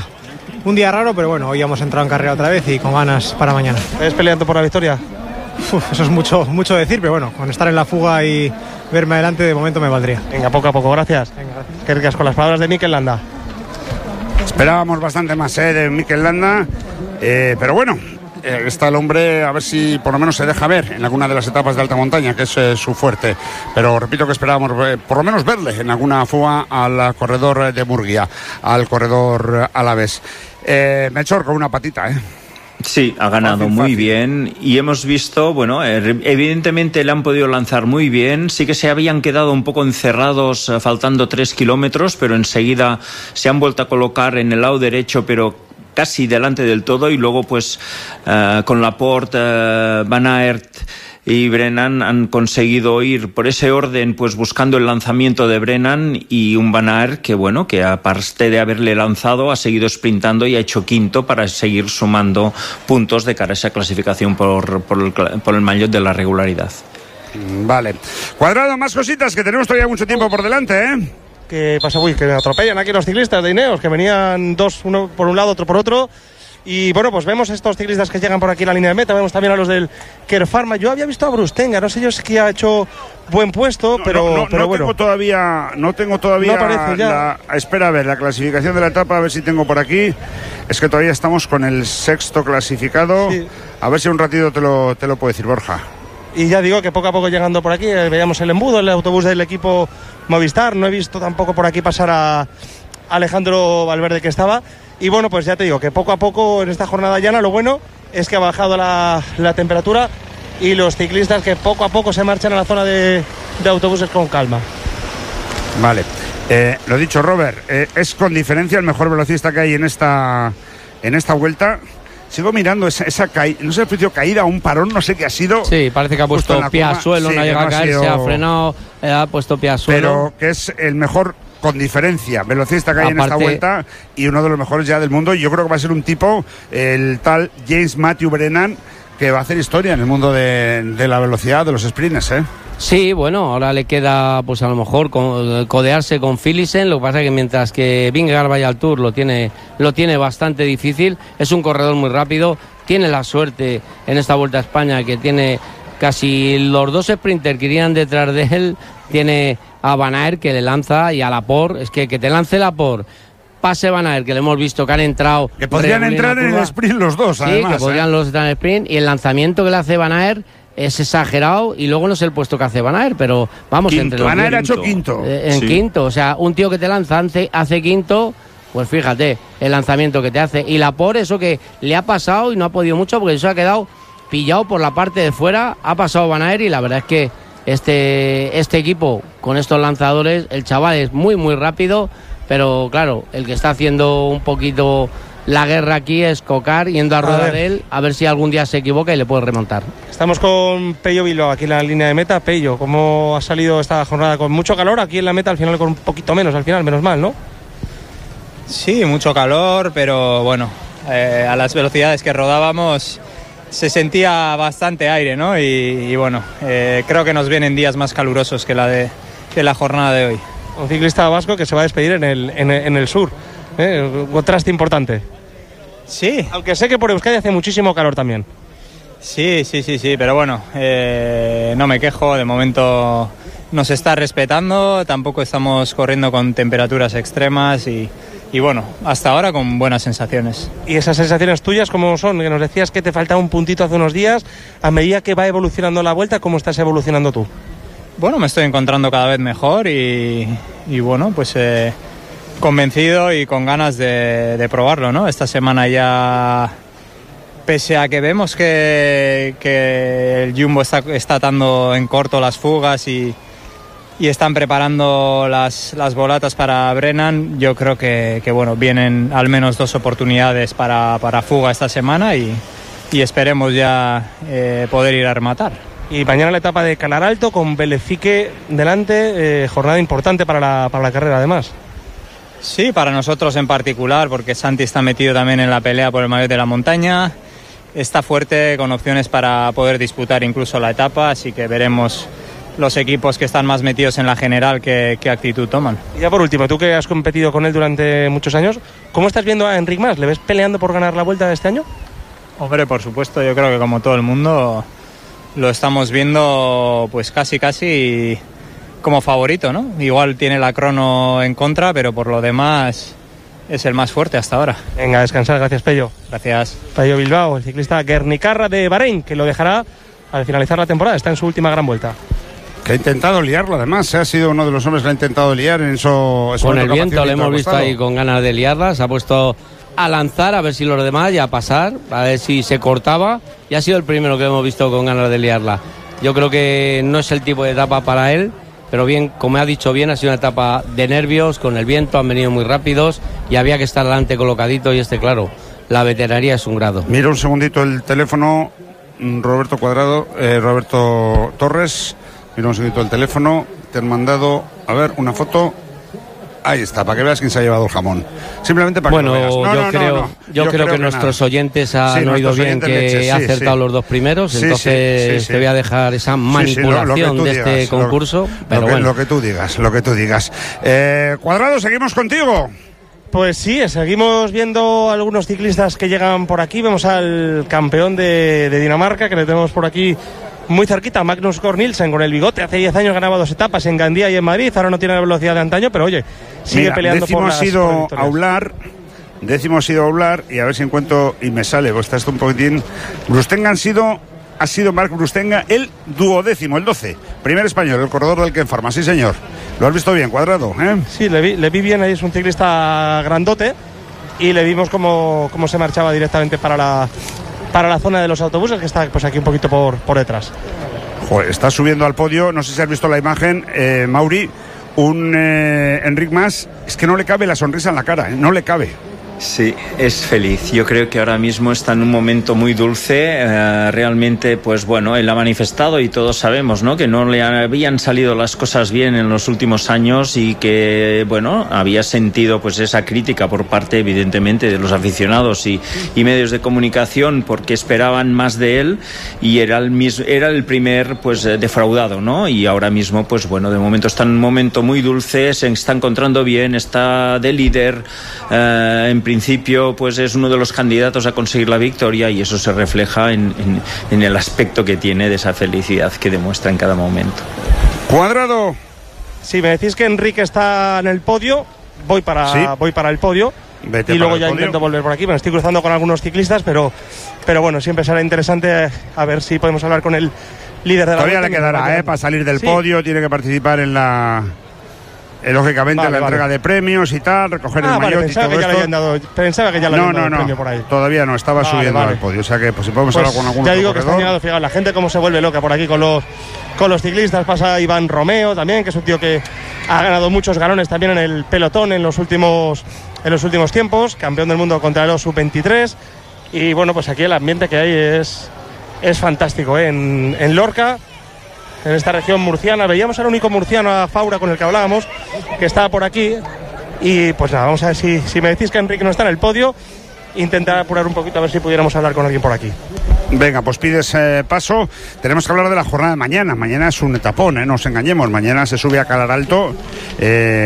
día raro, pero bueno, hoy hemos entrado en carrera otra vez y con ganas para mañana. ¿Estás peleando por la victoria? Eso es mucho decir, pero bueno, con estar en la fuga y verme adelante de momento me valdría. Venga, poco a poco, gracias. Venga, gracias. Qué ricas con las palabras de Mikel Landa. Esperábamos bastante más de Mikel Landa, pero bueno, está el hombre, a ver si por lo menos se deja ver en alguna de las etapas de alta montaña, que es su fuerte. Pero repito que esperábamos por lo menos verle en alguna fuga al corredor de Murguía, al corredor alavés. Melchor con una patita, Sí, ha ganado muy bien y hemos visto, bueno, evidentemente le han podido lanzar muy bien, sí que se habían quedado un poco encerrados faltando 3 kilómetros, pero enseguida se han vuelto a colocar en el lado derecho, pero casi delante del todo, y luego pues con Laporte, Van Aert y Brennan han conseguido ir por ese orden, pues buscando el lanzamiento de Brennan, y un Van Aert que, bueno, que aparte de haberle lanzado, ha seguido sprintando y ha hecho quinto para seguir sumando puntos de cara a esa clasificación por el maillot de la regularidad. Vale. Cuadrado, más cositas, que tenemos todavía mucho tiempo por delante, ¿Qué pasa? Uy, que atropellan aquí los ciclistas de Ineos, que venían dos, uno por un lado, otro por otro. Y bueno, pues vemos estos ciclistas que llegan por aquí a la línea de meta, vemos también a los del Care Pharma. Yo había visto a Brustenga, no sé yo si ha hecho buen puesto, pero bueno. No tengo todavía no aparece ya. Espera a ver la clasificación de la etapa, a ver si tengo por aquí. Es que todavía estamos con el sexto clasificado. Sí. A ver si un ratito te lo puedo decir, Borja. Y ya digo que poco a poco llegando por aquí, veíamos el embudo, el autobús del equipo Movistar. No he visto tampoco por aquí pasar a Alejandro Valverde, que estaba. Y bueno, pues ya te digo que poco a poco en esta jornada llana lo bueno es que ha bajado la temperatura y los ciclistas que poco a poco se marchan a la zona de autobuses con calma. Vale, lo dicho, Robert, es con diferencia el mejor velocista que hay en esta vuelta. Sigo mirando esa caída, no sé si ha caída o un parón, no sé qué ha sido. Sí, parece que ha puesto pie al suelo, no ha llegado a caer, se ha frenado, ha puesto pie al suelo. Pero que es el mejor con diferencia velocista que hay en esta vuelta y uno de los mejores ya del mundo. Yo creo que va a ser un tipo, el tal James Matthew Brennan, que va a hacer historia en el mundo de la velocidad, de los sprints, Sí, bueno, ahora le queda pues a lo mejor codearse con Philipsen. Lo que pasa es que mientras que Vingegaard vaya al Tour lo tiene bastante difícil. Es un corredor muy rápido, tiene la suerte en esta Vuelta a España que tiene casi los dos sprinters que irían detrás de él. Tiene a Van Aert, que le lanza, y a Laporte. Es que te lance Laporte, pase Van Aert, que le hemos visto que han entrado, que podrían entrar en el sprint los dos, además. Sí, que podrían los estar en el sprint, y el lanzamiento que le hace Van Aert es exagerado, y luego no sé el puesto que hace Van Aert, pero vamos, quinto. Entre los Van Aert ha hecho quinto. Quinto, o sea, un tío que te lanza hace quinto, pues fíjate el lanzamiento que te hace. Y Laporte, eso que le ha pasado y no ha podido mucho porque eso ha quedado pillado por la parte de fuera, ha pasado Van Aert, y la verdad es que este equipo con estos lanzadores, el chaval es muy muy rápido, pero claro, el que está haciendo un poquito la guerra aquí es Cocar, yendo a rueda de él, a ver si algún día se equivoca y le puede remontar. Estamos con Pello Bilbao aquí en la línea de meta. Pello, ¿cómo ha salido esta jornada? Con mucho calor aquí en la meta, al final con un poquito menos, al final, menos mal, ¿no? Sí, mucho calor, pero bueno, a las velocidades que rodábamos se sentía bastante aire, ¿no? Y bueno, creo que nos vienen días más calurosos que la jornada de hoy. Un ciclista vasco que se va a despedir en el sur, un contraste importante. Sí. Aunque sé que por Euskadi hace muchísimo calor también. Sí, pero bueno, no me quejo, de momento nos está respetando, tampoco estamos corriendo con temperaturas extremas y bueno, hasta ahora con buenas sensaciones. ¿Y esas sensaciones tuyas cómo son? Que nos decías que te faltaba un puntito hace unos días, a medida que va evolucionando la vuelta, ¿cómo estás evolucionando tú? Bueno, me estoy encontrando cada vez mejor y bueno, pues convencido y con ganas de probarlo, ¿no? Esta semana ya, pese a que vemos que el Jumbo está atando en corto las fugas y están preparando las volatas para Brennan, yo creo que bueno, vienen al menos 2 oportunidades para fuga esta semana y esperemos ya poder ir a rematar. Y mañana la etapa de Calar Alto con Belefique delante, jornada importante para la carrera además. Sí, para nosotros en particular, porque Santi está metido también en la pelea por el maillot de la montaña, está fuerte con opciones para poder disputar incluso la etapa, así que veremos los equipos que están más metidos en la general qué actitud toman. Y ya por último, tú que has competido con él durante muchos años, ¿cómo estás viendo a Enric Mas? ¿Le ves peleando por ganar la Vuelta de este año? Hombre, por supuesto, yo creo que como todo el mundo lo estamos viendo pues casi como favorito, ¿no? Igual tiene la crono en contra, pero por lo demás es el más fuerte hasta ahora. Venga, a descansar, gracias Pello. Gracias. Pello Bilbao, el ciclista guernicarra de Bahrein, que lo dejará al finalizar la temporada, está en su última gran vuelta. Que ha intentado liarlo, además, ha sido uno de los hombres que ha intentado liar en eso. Con el viento le hemos visto ahí con ganas de liarla, se ha puesto a lanzar, a ver si los demás, y a pasar, a ver si se cortaba, y ha sido el primero que hemos visto con ganas de liarla. Yo creo que no es el tipo de etapa para él, pero bien, como ha dicho bien, ha sido una etapa de nervios, con el viento, han venido muy rápidos, y había que estar delante colocadito, y claro, la veteranía es un grado. Mira un segundito el teléfono, Roberto Torres, mira un segundito el teléfono, te han mandado, a ver, una foto. Ahí está, para que veas quién se ha llevado el jamón. Simplemente para que lo veas. Yo creo que nuestros oyentes han oído bien que ha acertado los 2 primeros, entonces te voy a dejar esa manipulación de este concurso. Lo que tú digas. Cuadrado, seguimos contigo. Pues sí, seguimos viendo algunos ciclistas que llegan por aquí. Vemos al campeón de Dinamarca, que le tenemos por aquí muy cerquita, Magnus Cort Nielsen, con el bigote. Hace 10 años ganaba 2 etapas en Gandía y en Madrid. Ahora no tiene la velocidad de antaño, pero oye, sigue peleando por las victorias. Décimo ha sido Aular, y a ver si encuentro y me sale, pues está esto un poquitín. Brustenga ha sido Marc Brustenga el 12º, el 12. Primer español, el corredor del Ken Pharma, sí señor. ¿Lo has visto bien, Cuadrado? Sí, le vi bien, ahí es un ciclista grandote, y le vimos cómo se marchaba directamente para la zona de los autobuses, que está pues aquí un poquito por detrás. Joder, está subiendo al podio, no sé si has visto la imagen, Mauri, Enric Mas, es que no le cabe la sonrisa en la cara, no le cabe. Sí, es feliz. Yo creo que ahora mismo está en un momento muy dulce. Realmente, pues bueno, él ha manifestado, y todos sabemos, ¿no?, que no le habían salido las cosas bien en los últimos años, y que, bueno, había sentido pues esa crítica por parte, evidentemente, de los aficionados y medios de comunicación, porque esperaban más de él, y era el primer pues defraudado, ¿no? Y ahora mismo, pues bueno, de momento está en un momento muy dulce, se está encontrando bien, está de líder, en principio pues es uno de los candidatos a conseguir la victoria, y eso se refleja en el aspecto que tiene, de esa felicidad que demuestra en cada momento. Cuadrado. Si me decís que Enrique está en el podio, voy para el podio. Vete y luego ya podio. Intento volver por aquí. Me estoy cruzando con algunos ciclistas, pero bueno, siempre será interesante a ver si podemos hablar con el líder de la Todavía vuelta. le quedará, para salir del podio, tiene que participar en la... lógicamente, la entrega de premios y tal, recoger el maillot y todo esto. Pensaba que ya le habían dado el premio por ahí. Todavía no, estaba subiendo al podio, o sea que pues si podemos hablar con algún ya otro digo que está llegando, fijaos, la gente cómo se vuelve loca por aquí con los ciclistas. Pasa Iván Romeo también, que es un tío que ha ganado muchos galones también en el pelotón en los últimos tiempos, campeón del mundo contra los sub-23, y bueno, pues aquí el ambiente que hay es fantástico, en Lorca, en esta región murciana. Veíamos al único murciano, a Faura, con el que hablábamos, que estaba por aquí. Y pues nada, vamos a ver si me decís que Enrique no está en el podio, intentar apurar un poquito, a ver si pudiéramos hablar con alguien por aquí. Venga, pues pides paso. Tenemos que hablar de la jornada de mañana. Mañana es un etapón, no nos engañemos. Mañana se sube a Calar Alto. Yo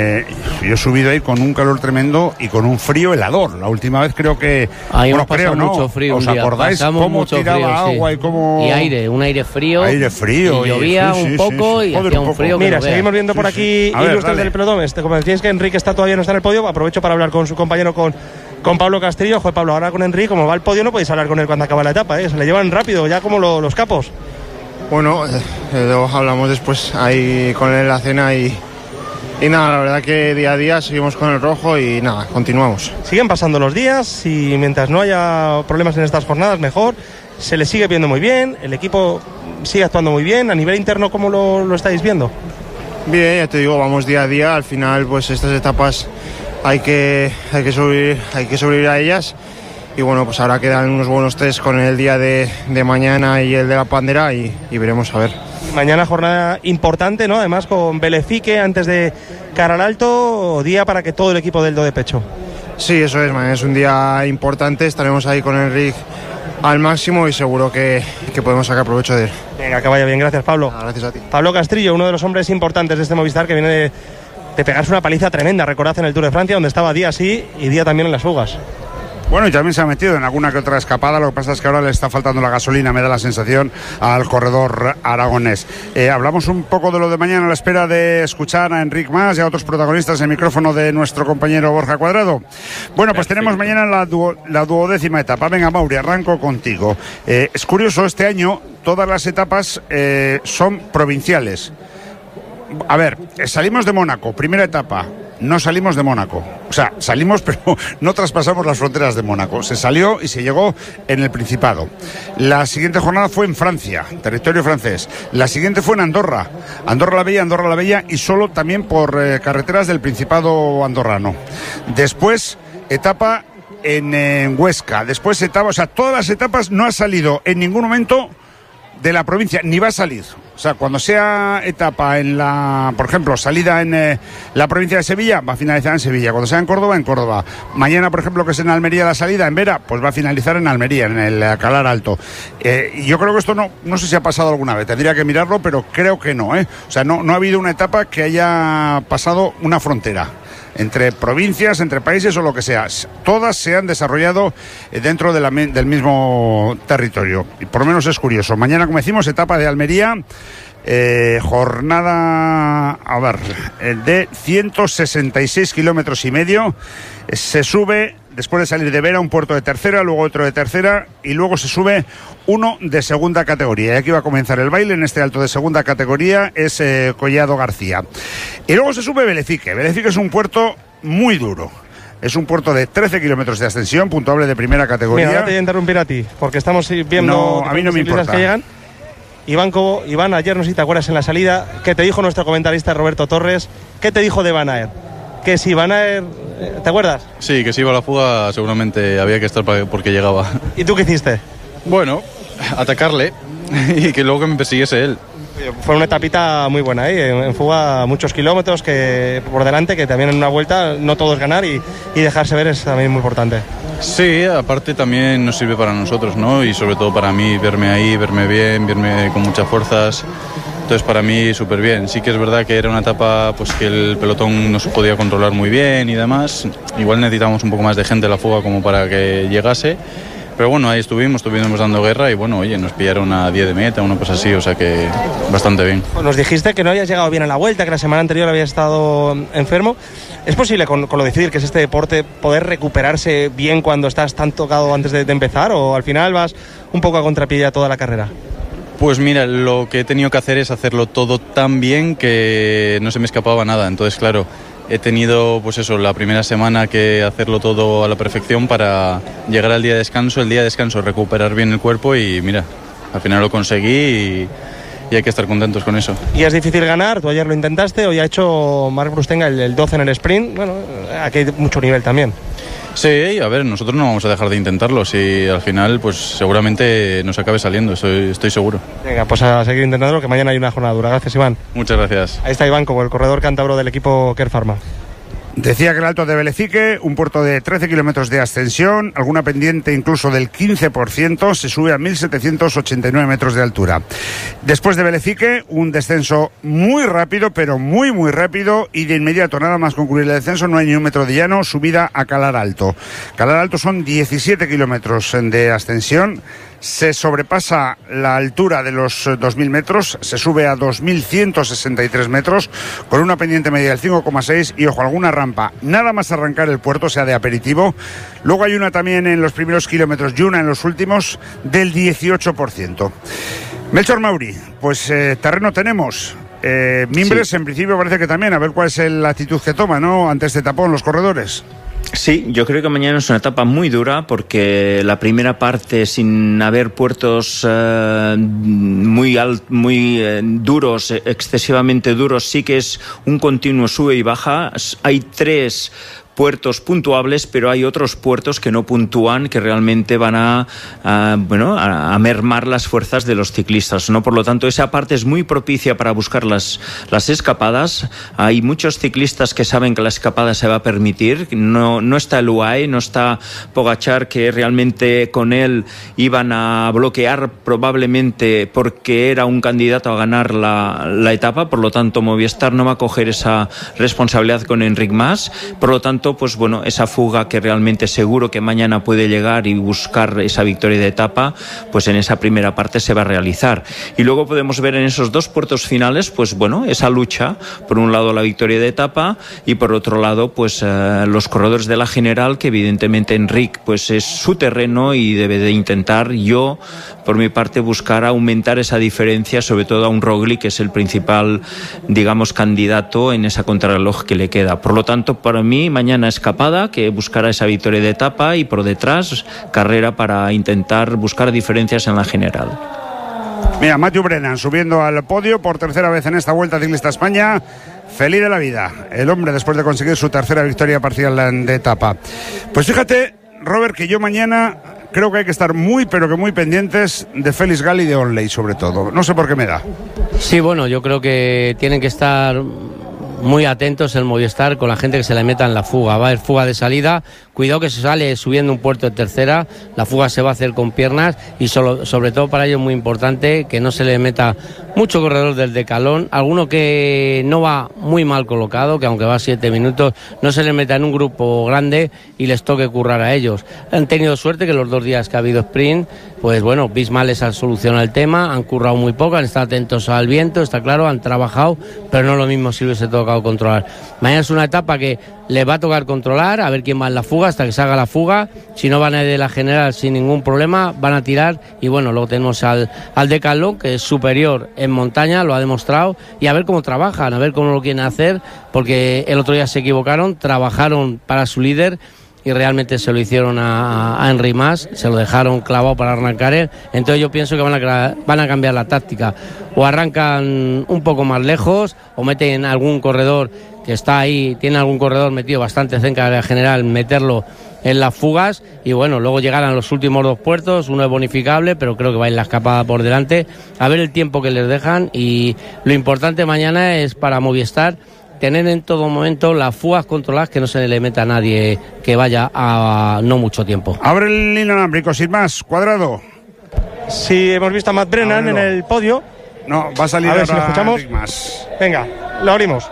he subido ahí con un calor tremendo y con un frío helador. La última vez creo que... Ahí hemos pasado mucho frío. ¿Os acordáis cómo tiraba agua y cómo...? Y aire, un aire frío. Aire frío. Y llovía un poco y hacía un frío. Mira, seguimos viendo por aquí ilustres del pelotón. Como decíais que Enrique todavía no está en el podio, aprovecho para hablar con su compañero, con Pablo Castrillo. Joder, Pablo, ahora con Enrique, como va al podio, no podéis hablar con él cuando acaba la etapa, se le llevan rápido, ya como los capos. Bueno, luego hablamos después ahí con él en la cena y nada, la verdad que día a día seguimos con el rojo y nada, continuamos. Siguen pasando los días y mientras no haya problemas en estas jornadas, mejor. Se le sigue viendo muy bien, el equipo sigue actuando muy bien. A nivel interno, ¿cómo lo estáis viendo? Bien, ya te digo, vamos día a día. Al final, pues estas etapas hay que sobrevivir a ellas. Y bueno, pues ahora quedan unos buenos test con el día de mañana y el de la Pandera y veremos a ver. Mañana jornada importante, ¿no? Además con Belefique antes de Calar Alto, día para que todo el equipo del Do de pecho. Sí, eso es, mañana es un día importante. Estaremos ahí con Enrique al máximo y seguro que podemos sacar provecho de él. Venga, que vaya bien, gracias Pablo. Gracias a ti. Pablo Castrillo, uno de los hombres importantes de este Movistar, que viene de pegarse una paliza tremenda, recordad, en el Tour de Francia, donde estaba día sí y día también en las fugas. Bueno, y también se ha metido en alguna que otra escapada. Lo que pasa es que ahora le está faltando la gasolina, me da la sensación, al corredor aragonés. Hablamos un poco de lo de mañana a la espera de escuchar a Enric Mas y a otros protagonistas en el micrófono de nuestro compañero Borja Cuadrado. Bueno, pues tenemos mañana la 12ª etapa. Venga, Mauri, arranco contigo. Es curioso, este año todas las etapas son provinciales. A ver, salimos de Mónaco, primera etapa. No salimos de Mónaco, o sea, salimos pero no traspasamos las fronteras de Mónaco, se salió y se llegó en el Principado. La siguiente jornada fue en Francia, territorio francés. La siguiente fue en Andorra la Bella y solo también por carreteras del Principado andorrano. Después etapa en Huesca, después etapa, o sea, todas las etapas no ha salido en ningún momento de la provincia, ni va a salir. O sea, cuando sea etapa en por ejemplo, salida en la provincia de Sevilla, va a finalizar en Sevilla. Cuando sea en Córdoba. Mañana, por ejemplo, que es en Almería la salida, en Vera, pues va a finalizar en Almería, en el Calar Alto. Y yo creo que esto no sé si ha pasado alguna vez, tendría que mirarlo, pero creo que no, O sea, no ha habido una etapa que haya pasado una frontera entre provincias, entre países o lo que sea. Todas se han desarrollado dentro del mismo territorio. Y por lo menos es curioso. Mañana, como decimos, etapa de Almería, jornada, de 166 kilómetros y medio. Se sube, después de salir de Vera, un puerto de tercera, luego otro de tercera y luego se sube uno de segunda categoría. Y aquí va a comenzar el baile. En este alto de segunda categoría es Collado García. Y luego se sube Belefique. Belefique es un puerto muy duro. Es un puerto de 13 kilómetros de ascensión, puntuable de primera categoría. Mira, no te voy a interrumpir a ti, porque estamos viendo... No, a mí no me importa. Que llegan. Iván, ayer no sé si te acuerdas en la salida, ¿qué te dijo nuestro comentarista Roberto Torres? ¿Qué te dijo de Van Aert? Que si Van Aert... ¿Te acuerdas? Sí, que si iba a la fuga seguramente había que estar porque llegaba. ¿Y tú qué hiciste? Bueno, atacarle y que luego que me persiguiese él. Fue una etapita muy buena, en fuga muchos kilómetros que por delante, que también en una vuelta no todo es ganar y dejarse ver es también muy importante. Sí, aparte también nos sirve para nosotros, ¿no? Y sobre todo para mí, verme ahí, verme bien, verme con muchas fuerzas. Entonces para mí súper bien. Sí que es verdad que era una etapa pues que el pelotón no se podía controlar muy bien y demás. Igual necesitábamos un poco más de gente en la fuga como para que llegase. Pero bueno, ahí estuvimos dando guerra y bueno, oye, nos pillaron a 10 de meta, una cosa así, o sea que bastante bien. Nos dijiste que no habías llegado bien a la vuelta, que la semana anterior habías estado enfermo. ¿Es posible con lo difícil que es este deporte poder recuperarse bien cuando estás tan tocado antes de empezar o al final vas un poco a contrapié ya toda la carrera? Pues mira, lo que he tenido que hacer es hacerlo todo tan bien que no se me escapaba nada, entonces claro... He tenido, pues eso, la primera semana que hacerlo todo a la perfección para llegar al día de descanso, recuperar bien el cuerpo y mira, al final lo conseguí y hay que estar contentos con eso. Y es difícil ganar, tú ayer lo intentaste, hoy ha hecho Marc Brustenga el 12 en el sprint, bueno, aquí hay mucho nivel también. Sí, a ver, nosotros no vamos a dejar de intentarlo, si al final pues seguramente nos acabe saliendo, estoy seguro. Venga, pues a seguir intentándolo, que mañana hay una jornada dura. Gracias, Iván. Muchas gracias. Ahí está Iván, como el corredor cántabro del equipo Kerr Pharma. Decía que el Alto de Velecique, un puerto de 13 kilómetros de ascensión, alguna pendiente incluso del 15%, se sube a 1.789 metros de altura. Después de Velecique, un descenso muy rápido, pero muy rápido, y de inmediato, nada más concluir el descenso, no hay ni un metro de llano, subida a Calar Alto. Calar Alto son 17 kilómetros de ascensión. Se sobrepasa la altura de los 2.000 metros, se sube a 2.163 metros, con una pendiente media del 5,6 y, ojo, alguna rampa, nada más arrancar el puerto, sea de aperitivo. Luego hay una también en los primeros kilómetros y una en los últimos del 18%. Melchor Mauri, pues terreno tenemos. Mimbres, sí. En principio parece que también, a ver cuál es la actitud que toma, ¿no?, ante este tapón los corredores. Sí, yo creo que mañana es una etapa muy dura porque la primera parte, sin haber puertos muy duros, excesivamente duros, sí que es un continuo sube y baja. Hay 3 puertos puntuables, pero hay otros puertos que no puntúan, que realmente van a mermar las fuerzas de los ciclistas, ¿no? Por lo tanto, esa parte es muy propicia para buscar las escapadas. Hay muchos ciclistas que saben que la escapada se va a permitir. No está el UAE, no está Pogačar, que realmente con él iban a bloquear probablemente porque era un candidato a ganar la etapa. Por lo tanto, Movistar no va a coger esa responsabilidad con Enric Mas. Por lo tanto, pues bueno, esa fuga que realmente seguro que mañana puede llegar y buscar esa victoria de etapa, pues en esa primera parte se va a realizar. Y luego podemos ver en esos 2 puertos finales, pues bueno, esa lucha, por un lado la victoria de etapa y por otro lado, pues los corredores de la general, que evidentemente Enric pues es su terreno y debe de intentar, yo por mi parte, buscar aumentar esa diferencia, sobre todo a un Roglic, que es el principal, digamos, candidato en esa contrarreloj que le queda. Por lo tanto, para mí mañana escapada, que buscará esa victoria de etapa, y por detrás carrera para intentar buscar diferencias en la general. Mira, Matthew Brennan subiendo al podio por tercera vez en esta Vuelta Ciclista España. Feliz de la vida el hombre después de conseguir su tercera victoria parcial de etapa. Pues fíjate, Robert, que yo mañana creo que hay que estar muy, pero que muy pendientes de Félix Gal y de Onley, sobre todo. No sé por qué me da. Sí, bueno, yo creo que tienen que estar muy atentos el Movistar con la gente que se le meta en la fuga. Va a haber fuga de salida, cuidado que se sale subiendo un puerto de tercera, la fuga se va a hacer con piernas y sobre todo para ellos es muy importante que no se le meta mucho corredor del decalón, alguno que no va muy mal colocado, que aunque va 7 minutos, no se le meta en un grupo grande y les toque currar a ellos. Han tenido suerte que los 2 días que ha habido sprint, pues bueno, Bisma les ha solucionado el tema, han currado muy poco, han estado atentos al viento, está claro, han trabajado, pero no es lo mismo si hubiese tocado controlar. Mañana es una etapa que les va a tocar controlar, a ver quién va en la fuga hasta que se haga la fuga. Si no van a ir de la general sin ningún problema, van a tirar. Y bueno, luego tenemos al Decathlon, que es superior en montaña, lo ha demostrado, y a ver cómo trabajan, a ver cómo lo quieren hacer, porque el otro día se equivocaron, trabajaron para su líder y realmente se lo hicieron a Enric Mas, se lo dejaron clavado para arrancar él. Entonces yo pienso que van a cambiar la táctica, o arrancan un poco más lejos o meten algún corredor que está ahí, tiene algún corredor metido bastante cerca de la general, meterlo en las fugas, y bueno, luego llegarán los últimos 2 puertos, uno es bonificable, pero creo que va a ir la escapada por delante, a ver el tiempo que les dejan. Y lo importante mañana es para Movistar tener en todo momento las fugas controladas, que no se le meta a nadie que vaya a no mucho tiempo. Abre el inalámbrico, sin más, Cuadrado. Sí, hemos visto a Matt Brennan en el podio. No, va a salir a ver ahora si lo escuchamos. Más. Venga, lo abrimos.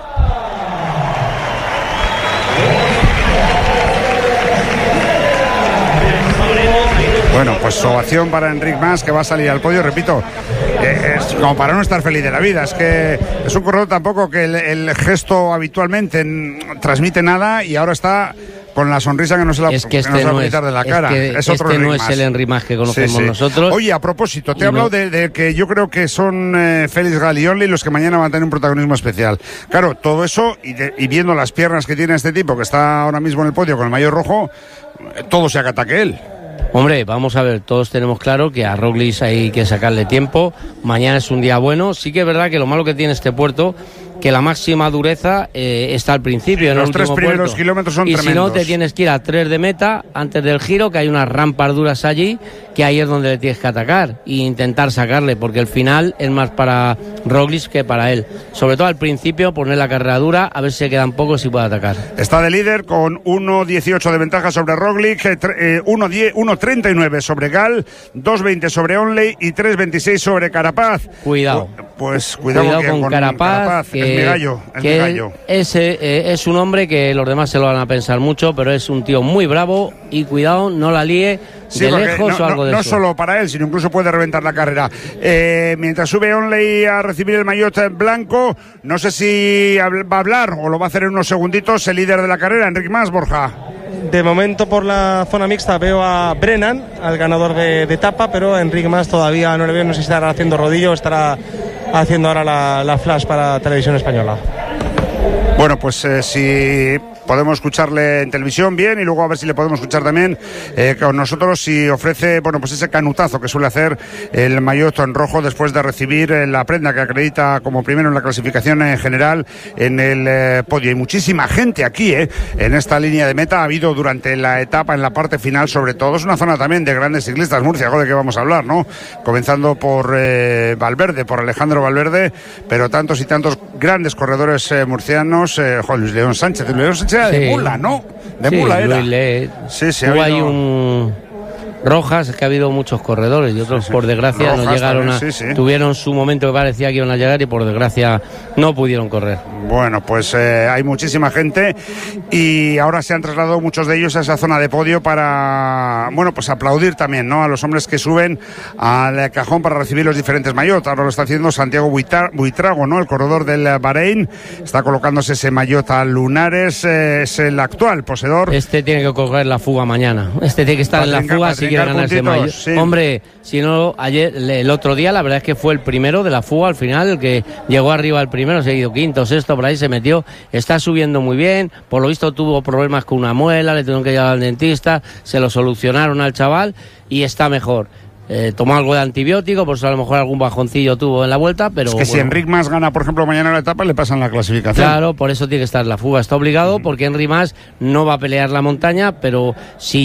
Bueno, pues ovación para Enric Mas, que va a salir al podio, repito, es como para no estar feliz de la vida. Es que es un corredor tampoco que el gesto habitualmente transmite nada, y ahora está con la sonrisa que no se la, es que va a quitar de la cara. Es otro Enric Mas. Es el Enric Mas que conocemos nosotros. Oye, a propósito, te he hablado de que yo creo que son Félix Gal y Onley los que mañana van a tener un protagonismo especial. Claro, todo eso, y viendo las piernas que tiene este tipo, que está ahora mismo en el podio con el maillot rojo, todo se acata que él. Hombre, vamos a ver, todos tenemos claro que a Roglic hay que sacarle tiempo. Mañana es un día bueno. Sí que es verdad que lo malo que tiene este puerto que la máxima dureza está al principio, en el último los 3 primeros puerto. kilómetros son y tremendos. Si no, te tienes que ir a 3 de meta antes del giro, que hay unas rampas duras allí, que ahí es donde le tienes que atacar e intentar sacarle, porque el final es más para Roglic que para él. Sobre todo al principio, poner la carrera dura, a ver si se quedan pocos y puede atacar. Está de líder con 1.18 de ventaja sobre Roglic, 1.39 sobre Gal, 2.20 sobre Onley y 3.26 sobre Carapaz. Cuidado. Pues cuidado con Carapaz, que es mi gallo. Ese es un hombre que los demás se lo van a pensar mucho, pero es un tío muy bravo y cuidado, no la líe de lejos o algo de eso. No solo para él, sino incluso puede reventar la carrera. Mientras sube Onley a recibir el maillot en blanco, no sé si va a hablar o lo va a hacer en unos segunditos el líder de la carrera, Enric Mas, Borja. De momento por la zona mixta veo a Brennan, al ganador de etapa, pero a Enric Mas todavía no le veo, no sé si estará haciendo rodillo o estará haciendo ahora la flash para Televisión Española. Bueno, pues si podemos escucharle en televisión bien y luego a ver si le podemos escuchar también con nosotros si ofrece, bueno, pues ese canutazo que suele hacer el maillot en rojo después de recibir la prenda que acredita como primero en la clasificación en general en el podio. Hay muchísima gente aquí, en esta línea de meta. Ha habido durante la etapa, en la parte final sobre todo. Es una zona también de grandes ciclistas, Murcia, de que vamos a hablar, ¿no? Comenzando por Valverde, por Alejandro Valverde, pero tantos y tantos grandes corredores murcianos. Luis León Sánchez era de mula, ¿no? De mula era. Hubo ahí un Rojas, que ha habido muchos corredores y otros por desgracia Rojas no llegaron también, tuvieron su momento que parecía que iban a llegar y por desgracia no pudieron correr. Bueno, pues hay muchísima gente y ahora se han trasladado muchos de ellos a esa zona de podio para, bueno, pues aplaudir también, ¿no?, a los hombres que suben al cajón para recibir los diferentes maillot. Ahora lo está haciendo Santiago Buitrago, ¿no?, el corredor del Bahrein, está colocándose ese maillot a lunares, es el actual poseedor. Este tiene que coger la fuga mañana, este tiene que estar en la fuga si quiere ganar ese maillot. Sí. Hombre, si no, ayer, el otro día la verdad es que fue el primero de la fuga al final, el que llegó arriba el primero, se ha ido quinto, sexto, por ahí se metió, está subiendo muy bien, por lo visto tuvo problemas con una muela, le tuvieron que llevar al dentista, se lo solucionaron al chaval y está mejor. Tomó algo de antibiótico, por eso a lo mejor algún bajoncillo tuvo en la vuelta, pero... Es que si Enric Mas gana, por ejemplo, mañana la etapa, le pasan la clasificación. Claro, por eso tiene que estar en la fuga, está obligado, porque Enric Mas no va a pelear la montaña, pero si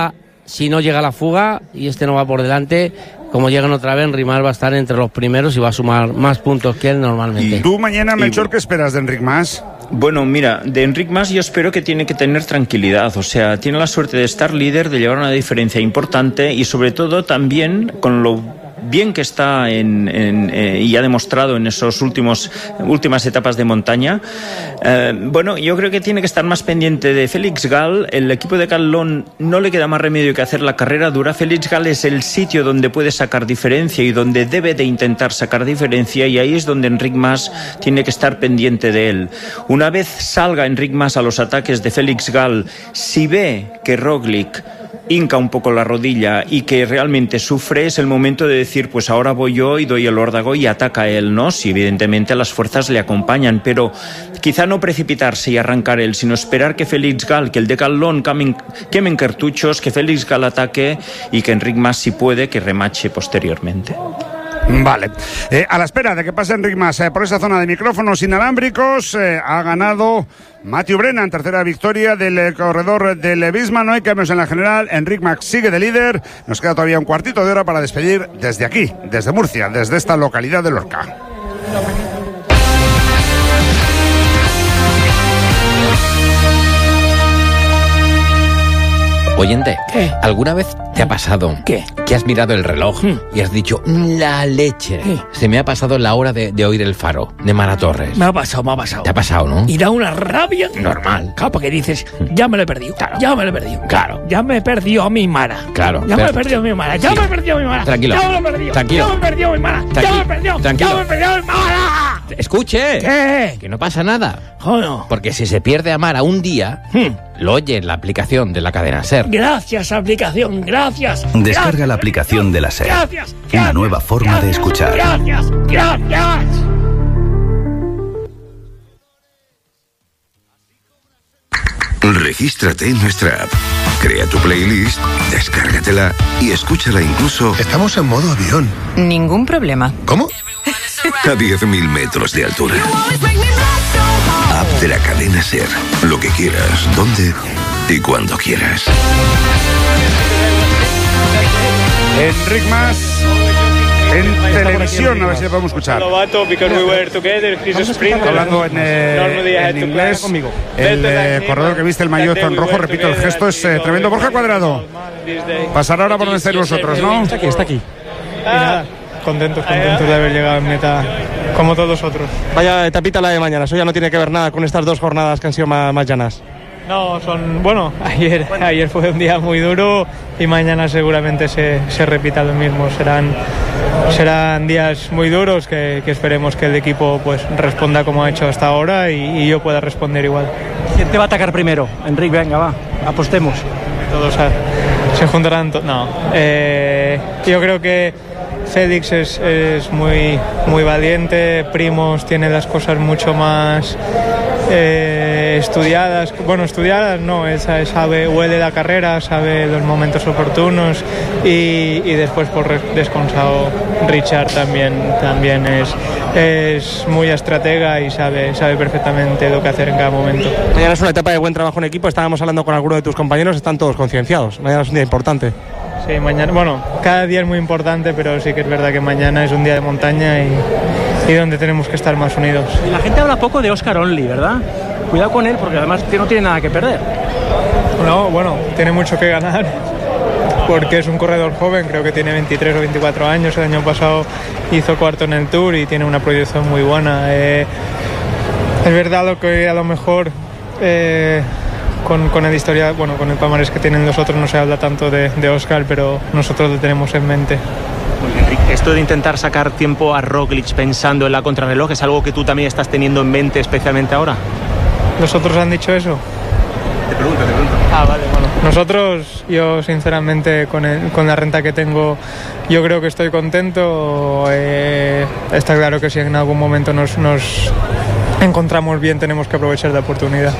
no llega a la fuga y este no va por delante, como llegan otra vez, Enric Mas va a estar entre los primeros y va a sumar más puntos que él normalmente. ¿Y tú mañana, Melchor, qué esperas de Enric Mas? Bueno, mira, de Enric Mas yo espero que tiene que tener tranquilidad, o sea, tiene la suerte de estar líder, de llevar una diferencia importante y sobre todo también con lo bien que está y ha demostrado en esos últimas etapas de montaña. Bueno, yo creo que tiene que estar más pendiente de Félix Gall. El equipo de Caldón no le queda más remedio que hacer la carrera dura. Félix Gall es el sitio donde puede sacar diferencia y donde debe de intentar sacar diferencia, y ahí es donde Enric Mas tiene que estar pendiente de él. Una vez salga Enric Mas a los ataques de Félix Gall, si ve que Roglic hinca un poco la rodilla y que realmente sufre, es el momento de decir, pues ahora voy yo y doy el órdago y ataca él, ¿no? Si evidentemente las fuerzas le acompañan, pero quizá no precipitarse y arrancar él, sino esperar que Félix Gall, que el de Caldón quemen cartuchos, que Félix Gall ataque y que Enric Mas, si puede, que remache posteriormente. Vale, a la espera de que pase Enric Mas por esa zona de micrófonos inalámbricos, ha ganado Matthew Brennan, tercera victoria del corredor del Visma. No hay cambios en la general, Enric Mas sigue de líder. Nos queda todavía un cuartito de hora para despedir desde aquí, desde Murcia, desde esta localidad de Lorca. Oyente, ¿qué? ¿Alguna vez te ha pasado ¿qué? Que has mirado el reloj y has dicho, la leche? ¿Qué? Se me ha pasado la hora de oír El Faro, de Mara Torres. Me ha pasado. ¿Te ha pasado, no? Y da una rabia. Normal. Claro, porque dices, ya me lo he perdido. Claro. Ya me lo he perdido. Claro. Ya me he perdido a mi Mara. Claro. Ya me he perdido a mi Mara. Ya me he perdido a mi Mara. Tranquilo. Ya me lo he perdido. Tranquilo. Ya me he perdido a mi Mara. Ya me he perdido. Tranquilo. Ya me he perdido a mi Mara. Escuche. ¿Qué? Que no pasa nada. Joder. Porque si se pierde a Mara un día, lo oye en la aplicación de la cadena SER. Gracias, aplicación. Gracias. Descarga la aplicación de la SER. Gracias. Una nueva forma de escuchar. Gracias. Regístrate en nuestra app. Crea tu playlist, descárgatela y escúchala incluso... Estamos en modo avión. Ningún problema. ¿Cómo? a 10.000 metros de altura. App de la cadena SER. Lo que quieras, donde y cuando quieras. Enric Mas en televisión, a ver si le podemos escuchar. Hablando en inglés, el corredor que viste el maillot en rojo, repito, el gesto es tremendo. Borja Cuadrado, pasar ahora por donde estáis vosotros, ¿no? Está aquí. Y nada, contentos de haber llegado en meta como todos nosotros. Vaya etapita la de mañana, eso ya no tiene que ver nada con estas 2 jornadas que han sido más llanas. No, ayer fue un día muy duro y mañana seguramente se repita lo mismo. Serán días muy duros que esperemos que el equipo pues responda como ha hecho hasta ahora y yo pueda responder igual. ¿Quién te va a atacar primero? Enric, venga, va, apostemos. Todos se juntarán. Yo creo que Félix es muy valiente, Primoz tiene las cosas mucho más estudiadas. Bueno, estudiadas no, huele la carrera, sabe los momentos oportunos y después por descansado Richard también es muy estratega y sabe perfectamente lo que hacer en cada momento. Mañana es una etapa de buen trabajo en equipo, estábamos hablando con alguno de tus compañeros, están todos concienciados, mañana es un día importante. Sí, mañana, cada día es muy importante, pero sí que es verdad que mañana es un día de montaña y donde tenemos que estar más unidos. Y la gente habla poco de Oscar Onley, ¿verdad? Cuidado con él porque además no tiene nada que perder. No, tiene mucho que ganar porque es un corredor joven, creo que tiene 23 o 24 años, el año pasado hizo cuarto en el Tour y tiene una proyección muy buena. Es verdad lo que a lo mejor con el historial, con el palmarés que tienen los otros no se habla tanto de Oscar, pero nosotros lo tenemos en mente. Enric, esto de intentar sacar tiempo a Roglic pensando en la contrarreloj es algo que tú también estás teniendo en mente especialmente ahora. ¿Los otros han dicho eso? Te pregunto. Vale, nosotros, yo sinceramente con la renta que tengo, yo creo que estoy contento. Está claro que si en algún momento nos encontramos bien tenemos que aprovechar la oportunidad.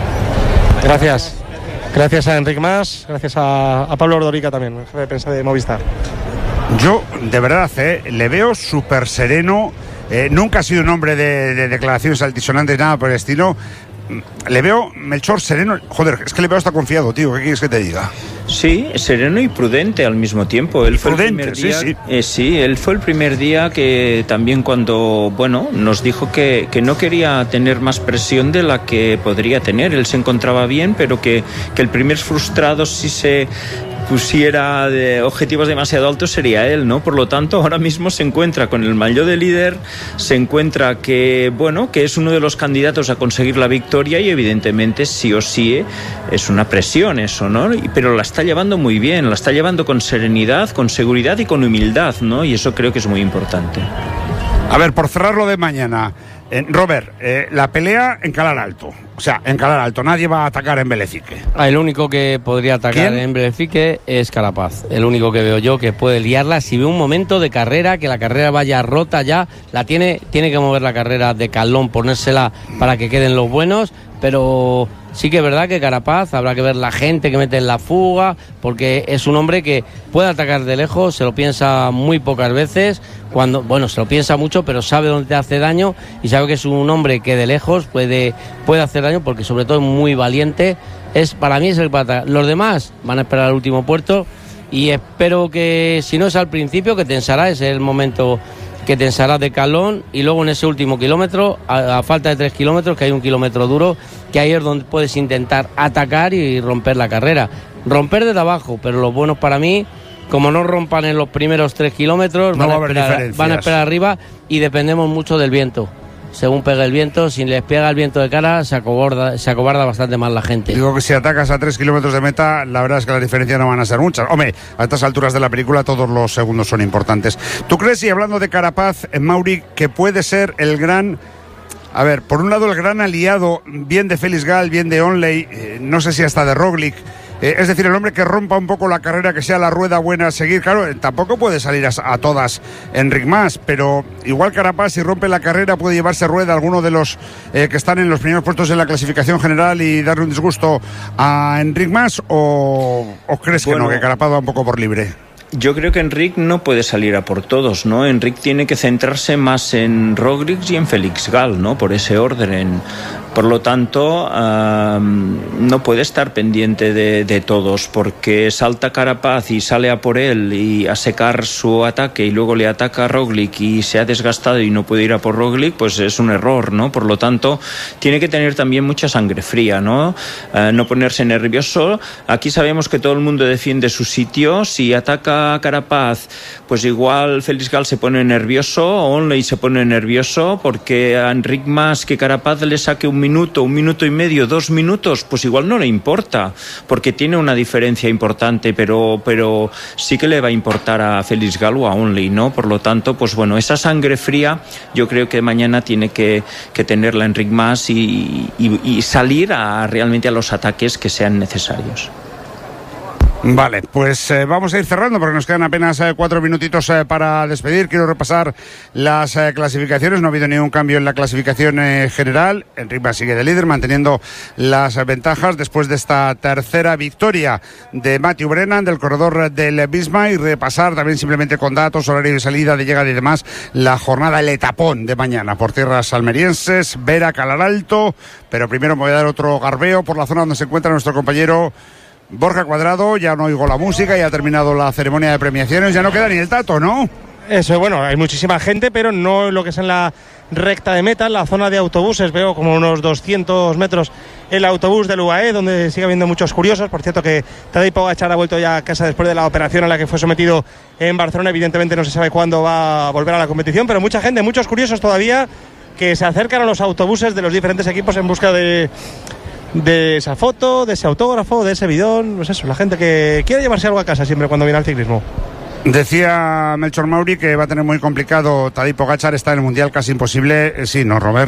Gracias a Enric Mas, gracias a Pablo Ordorica también, jefe de prensa de Movistar. Yo, de verdad, le veo súper sereno. Nunca ha sido un hombre de declaraciones altisonantes, nada por el estilo. Le veo Melchor sereno. Joder, es que le veo hasta confiado, tío. ¿Qué quieres que te diga? Sí, sereno y prudente al mismo tiempo. Él fue prudente, el primer día, sí, él fue el primer día que también cuando, nos dijo que no quería tener más presión de la que podría tener. Él se encontraba bien, pero que el primer frustrado si se pusiera de objetivos demasiado altos sería él, ¿no? Por lo tanto, ahora mismo se encuentra con el maillot de líder, se encuentra que es uno de los candidatos a conseguir la victoria y evidentemente sí o sí es una presión eso, ¿no? Pero la está llevando muy bien, la está llevando con serenidad, con seguridad y con humildad, ¿no? Y eso creo que es muy importante. A ver, por cerrar lo de mañana, Robert, la pelea en Calar Alto. O sea, en Calar Alto, nadie va a atacar en Belefique. El único que podría atacar en Belefique es Carapaz. El único que veo yo que puede liarla si ve un momento de carrera, que la carrera vaya rota ya, tiene que mover la carrera de Calón, ponérsela para que queden los buenos, pero sí que es verdad que Carapaz habrá que ver la gente que mete en la fuga, porque es un hombre que puede atacar de lejos, se lo piensa muy pocas veces, se lo piensa mucho, pero sabe dónde te hace daño y sabe que es un hombre que de lejos puede hacer daño, porque sobre todo es muy valiente. Para mí es el pata. Los demás van a esperar al último puerto y espero que, si no es al principio, que tensará, es el momento que tensará de Calón, y luego en ese último kilómetro, a falta de 3 kilómetros, que hay un kilómetro duro, que ahí es donde puedes intentar atacar y romper la carrera. Romper desde abajo, pero los buenos para mí, como no rompan en los primeros 3 kilómetros, van a esperar arriba y dependemos mucho del viento. Según pega el viento, si les pega el viento de cara, se acobarda bastante más la gente. Digo que si atacas a 3 kilómetros de meta, la verdad es que las diferencias no van a ser muchas. Hombre, a estas alturas de la película todos los segundos son importantes. ¿Tú crees, y hablando de Carapaz, Mauri, que puede ser el gran... A ver, por un lado el gran aliado, bien de Félix Gall, bien de Onley, no sé si hasta de Roglic, es decir, el hombre que rompa un poco la carrera, que sea la rueda buena a seguir? Claro, tampoco puede salir a todas Enric Mas, pero igual Carapaz, si rompe la carrera, puede llevarse rueda a alguno de los que están en los primeros puestos en la clasificación general y darle un disgusto a Enric Mas, o crees que no, que Carapaz va un poco por libre. Yo creo que Enric no puede salir a por todos, ¿no? Enric tiene que centrarse más en Roglic y en Félix Gal, ¿no? Por ese orden. Por lo tanto, no puede estar pendiente de todos, porque salta Carapaz y sale a por él y a secar su ataque y luego le ataca a Roglic y se ha desgastado y no puede ir a por Roglic, pues es un error, ¿no? Por lo tanto, tiene que tener también mucha sangre fría, ¿no? No ponerse nervioso. Aquí sabemos que todo el mundo defiende su sitio. Si ataca a Carapaz, pues igual Félix Gal se pone nervioso, Onley se pone nervioso, porque a Enric Mas que Carapaz le saque un minuto y medio, 2 minutos, pues igual no le importa, porque tiene una diferencia importante, pero sí que le va a importar a Félix Gal o a Onley, ¿no? Por lo tanto, pues bueno, esa sangre fría yo creo que mañana tiene que tenerla Enric Mas y salir realmente a los ataques que sean necesarios. Vale, pues vamos a ir cerrando porque nos quedan apenas 4 minutitos para despedir. Quiero repasar las clasificaciones. No ha habido ningún cambio en la clasificación general. Enric Mas sigue de líder, manteniendo las ventajas después de esta tercera victoria de Matthew Brennan, del corredor del Visma, y repasar también simplemente con datos, horario de salida, de llegada y demás, la jornada, el etapón de mañana por tierras almerienses, Vera, Calaralto. Pero primero me voy a dar otro garbeo por la zona donde se encuentra nuestro compañero Borja Cuadrado. Ya no oigo la música, ya ha terminado la ceremonia de premiaciones, ya no queda ni el tato, ¿no? Eso, bueno, hay muchísima gente, pero no lo que es en la recta de meta, en la zona de autobuses. Veo como unos 200 metros el autobús del UAE, donde sigue habiendo muchos curiosos. Por cierto, que Tadej Pogačar ha vuelto ya a casa después de la operación a la que fue sometido en Barcelona. Evidentemente no se sabe cuándo va a volver a la competición, pero mucha gente, muchos curiosos todavía, que se acercan a los autobuses de los diferentes equipos en busca de esa foto, de ese autógrafo, de ese bidón. Pues eso, la gente que quiere llevarse algo a casa siempre cuando viene al ciclismo. Decía Melchor Mauri que va a tener muy complicado Tadej Pogačar, está en el Mundial casi imposible. Sí, ¿no, Robert?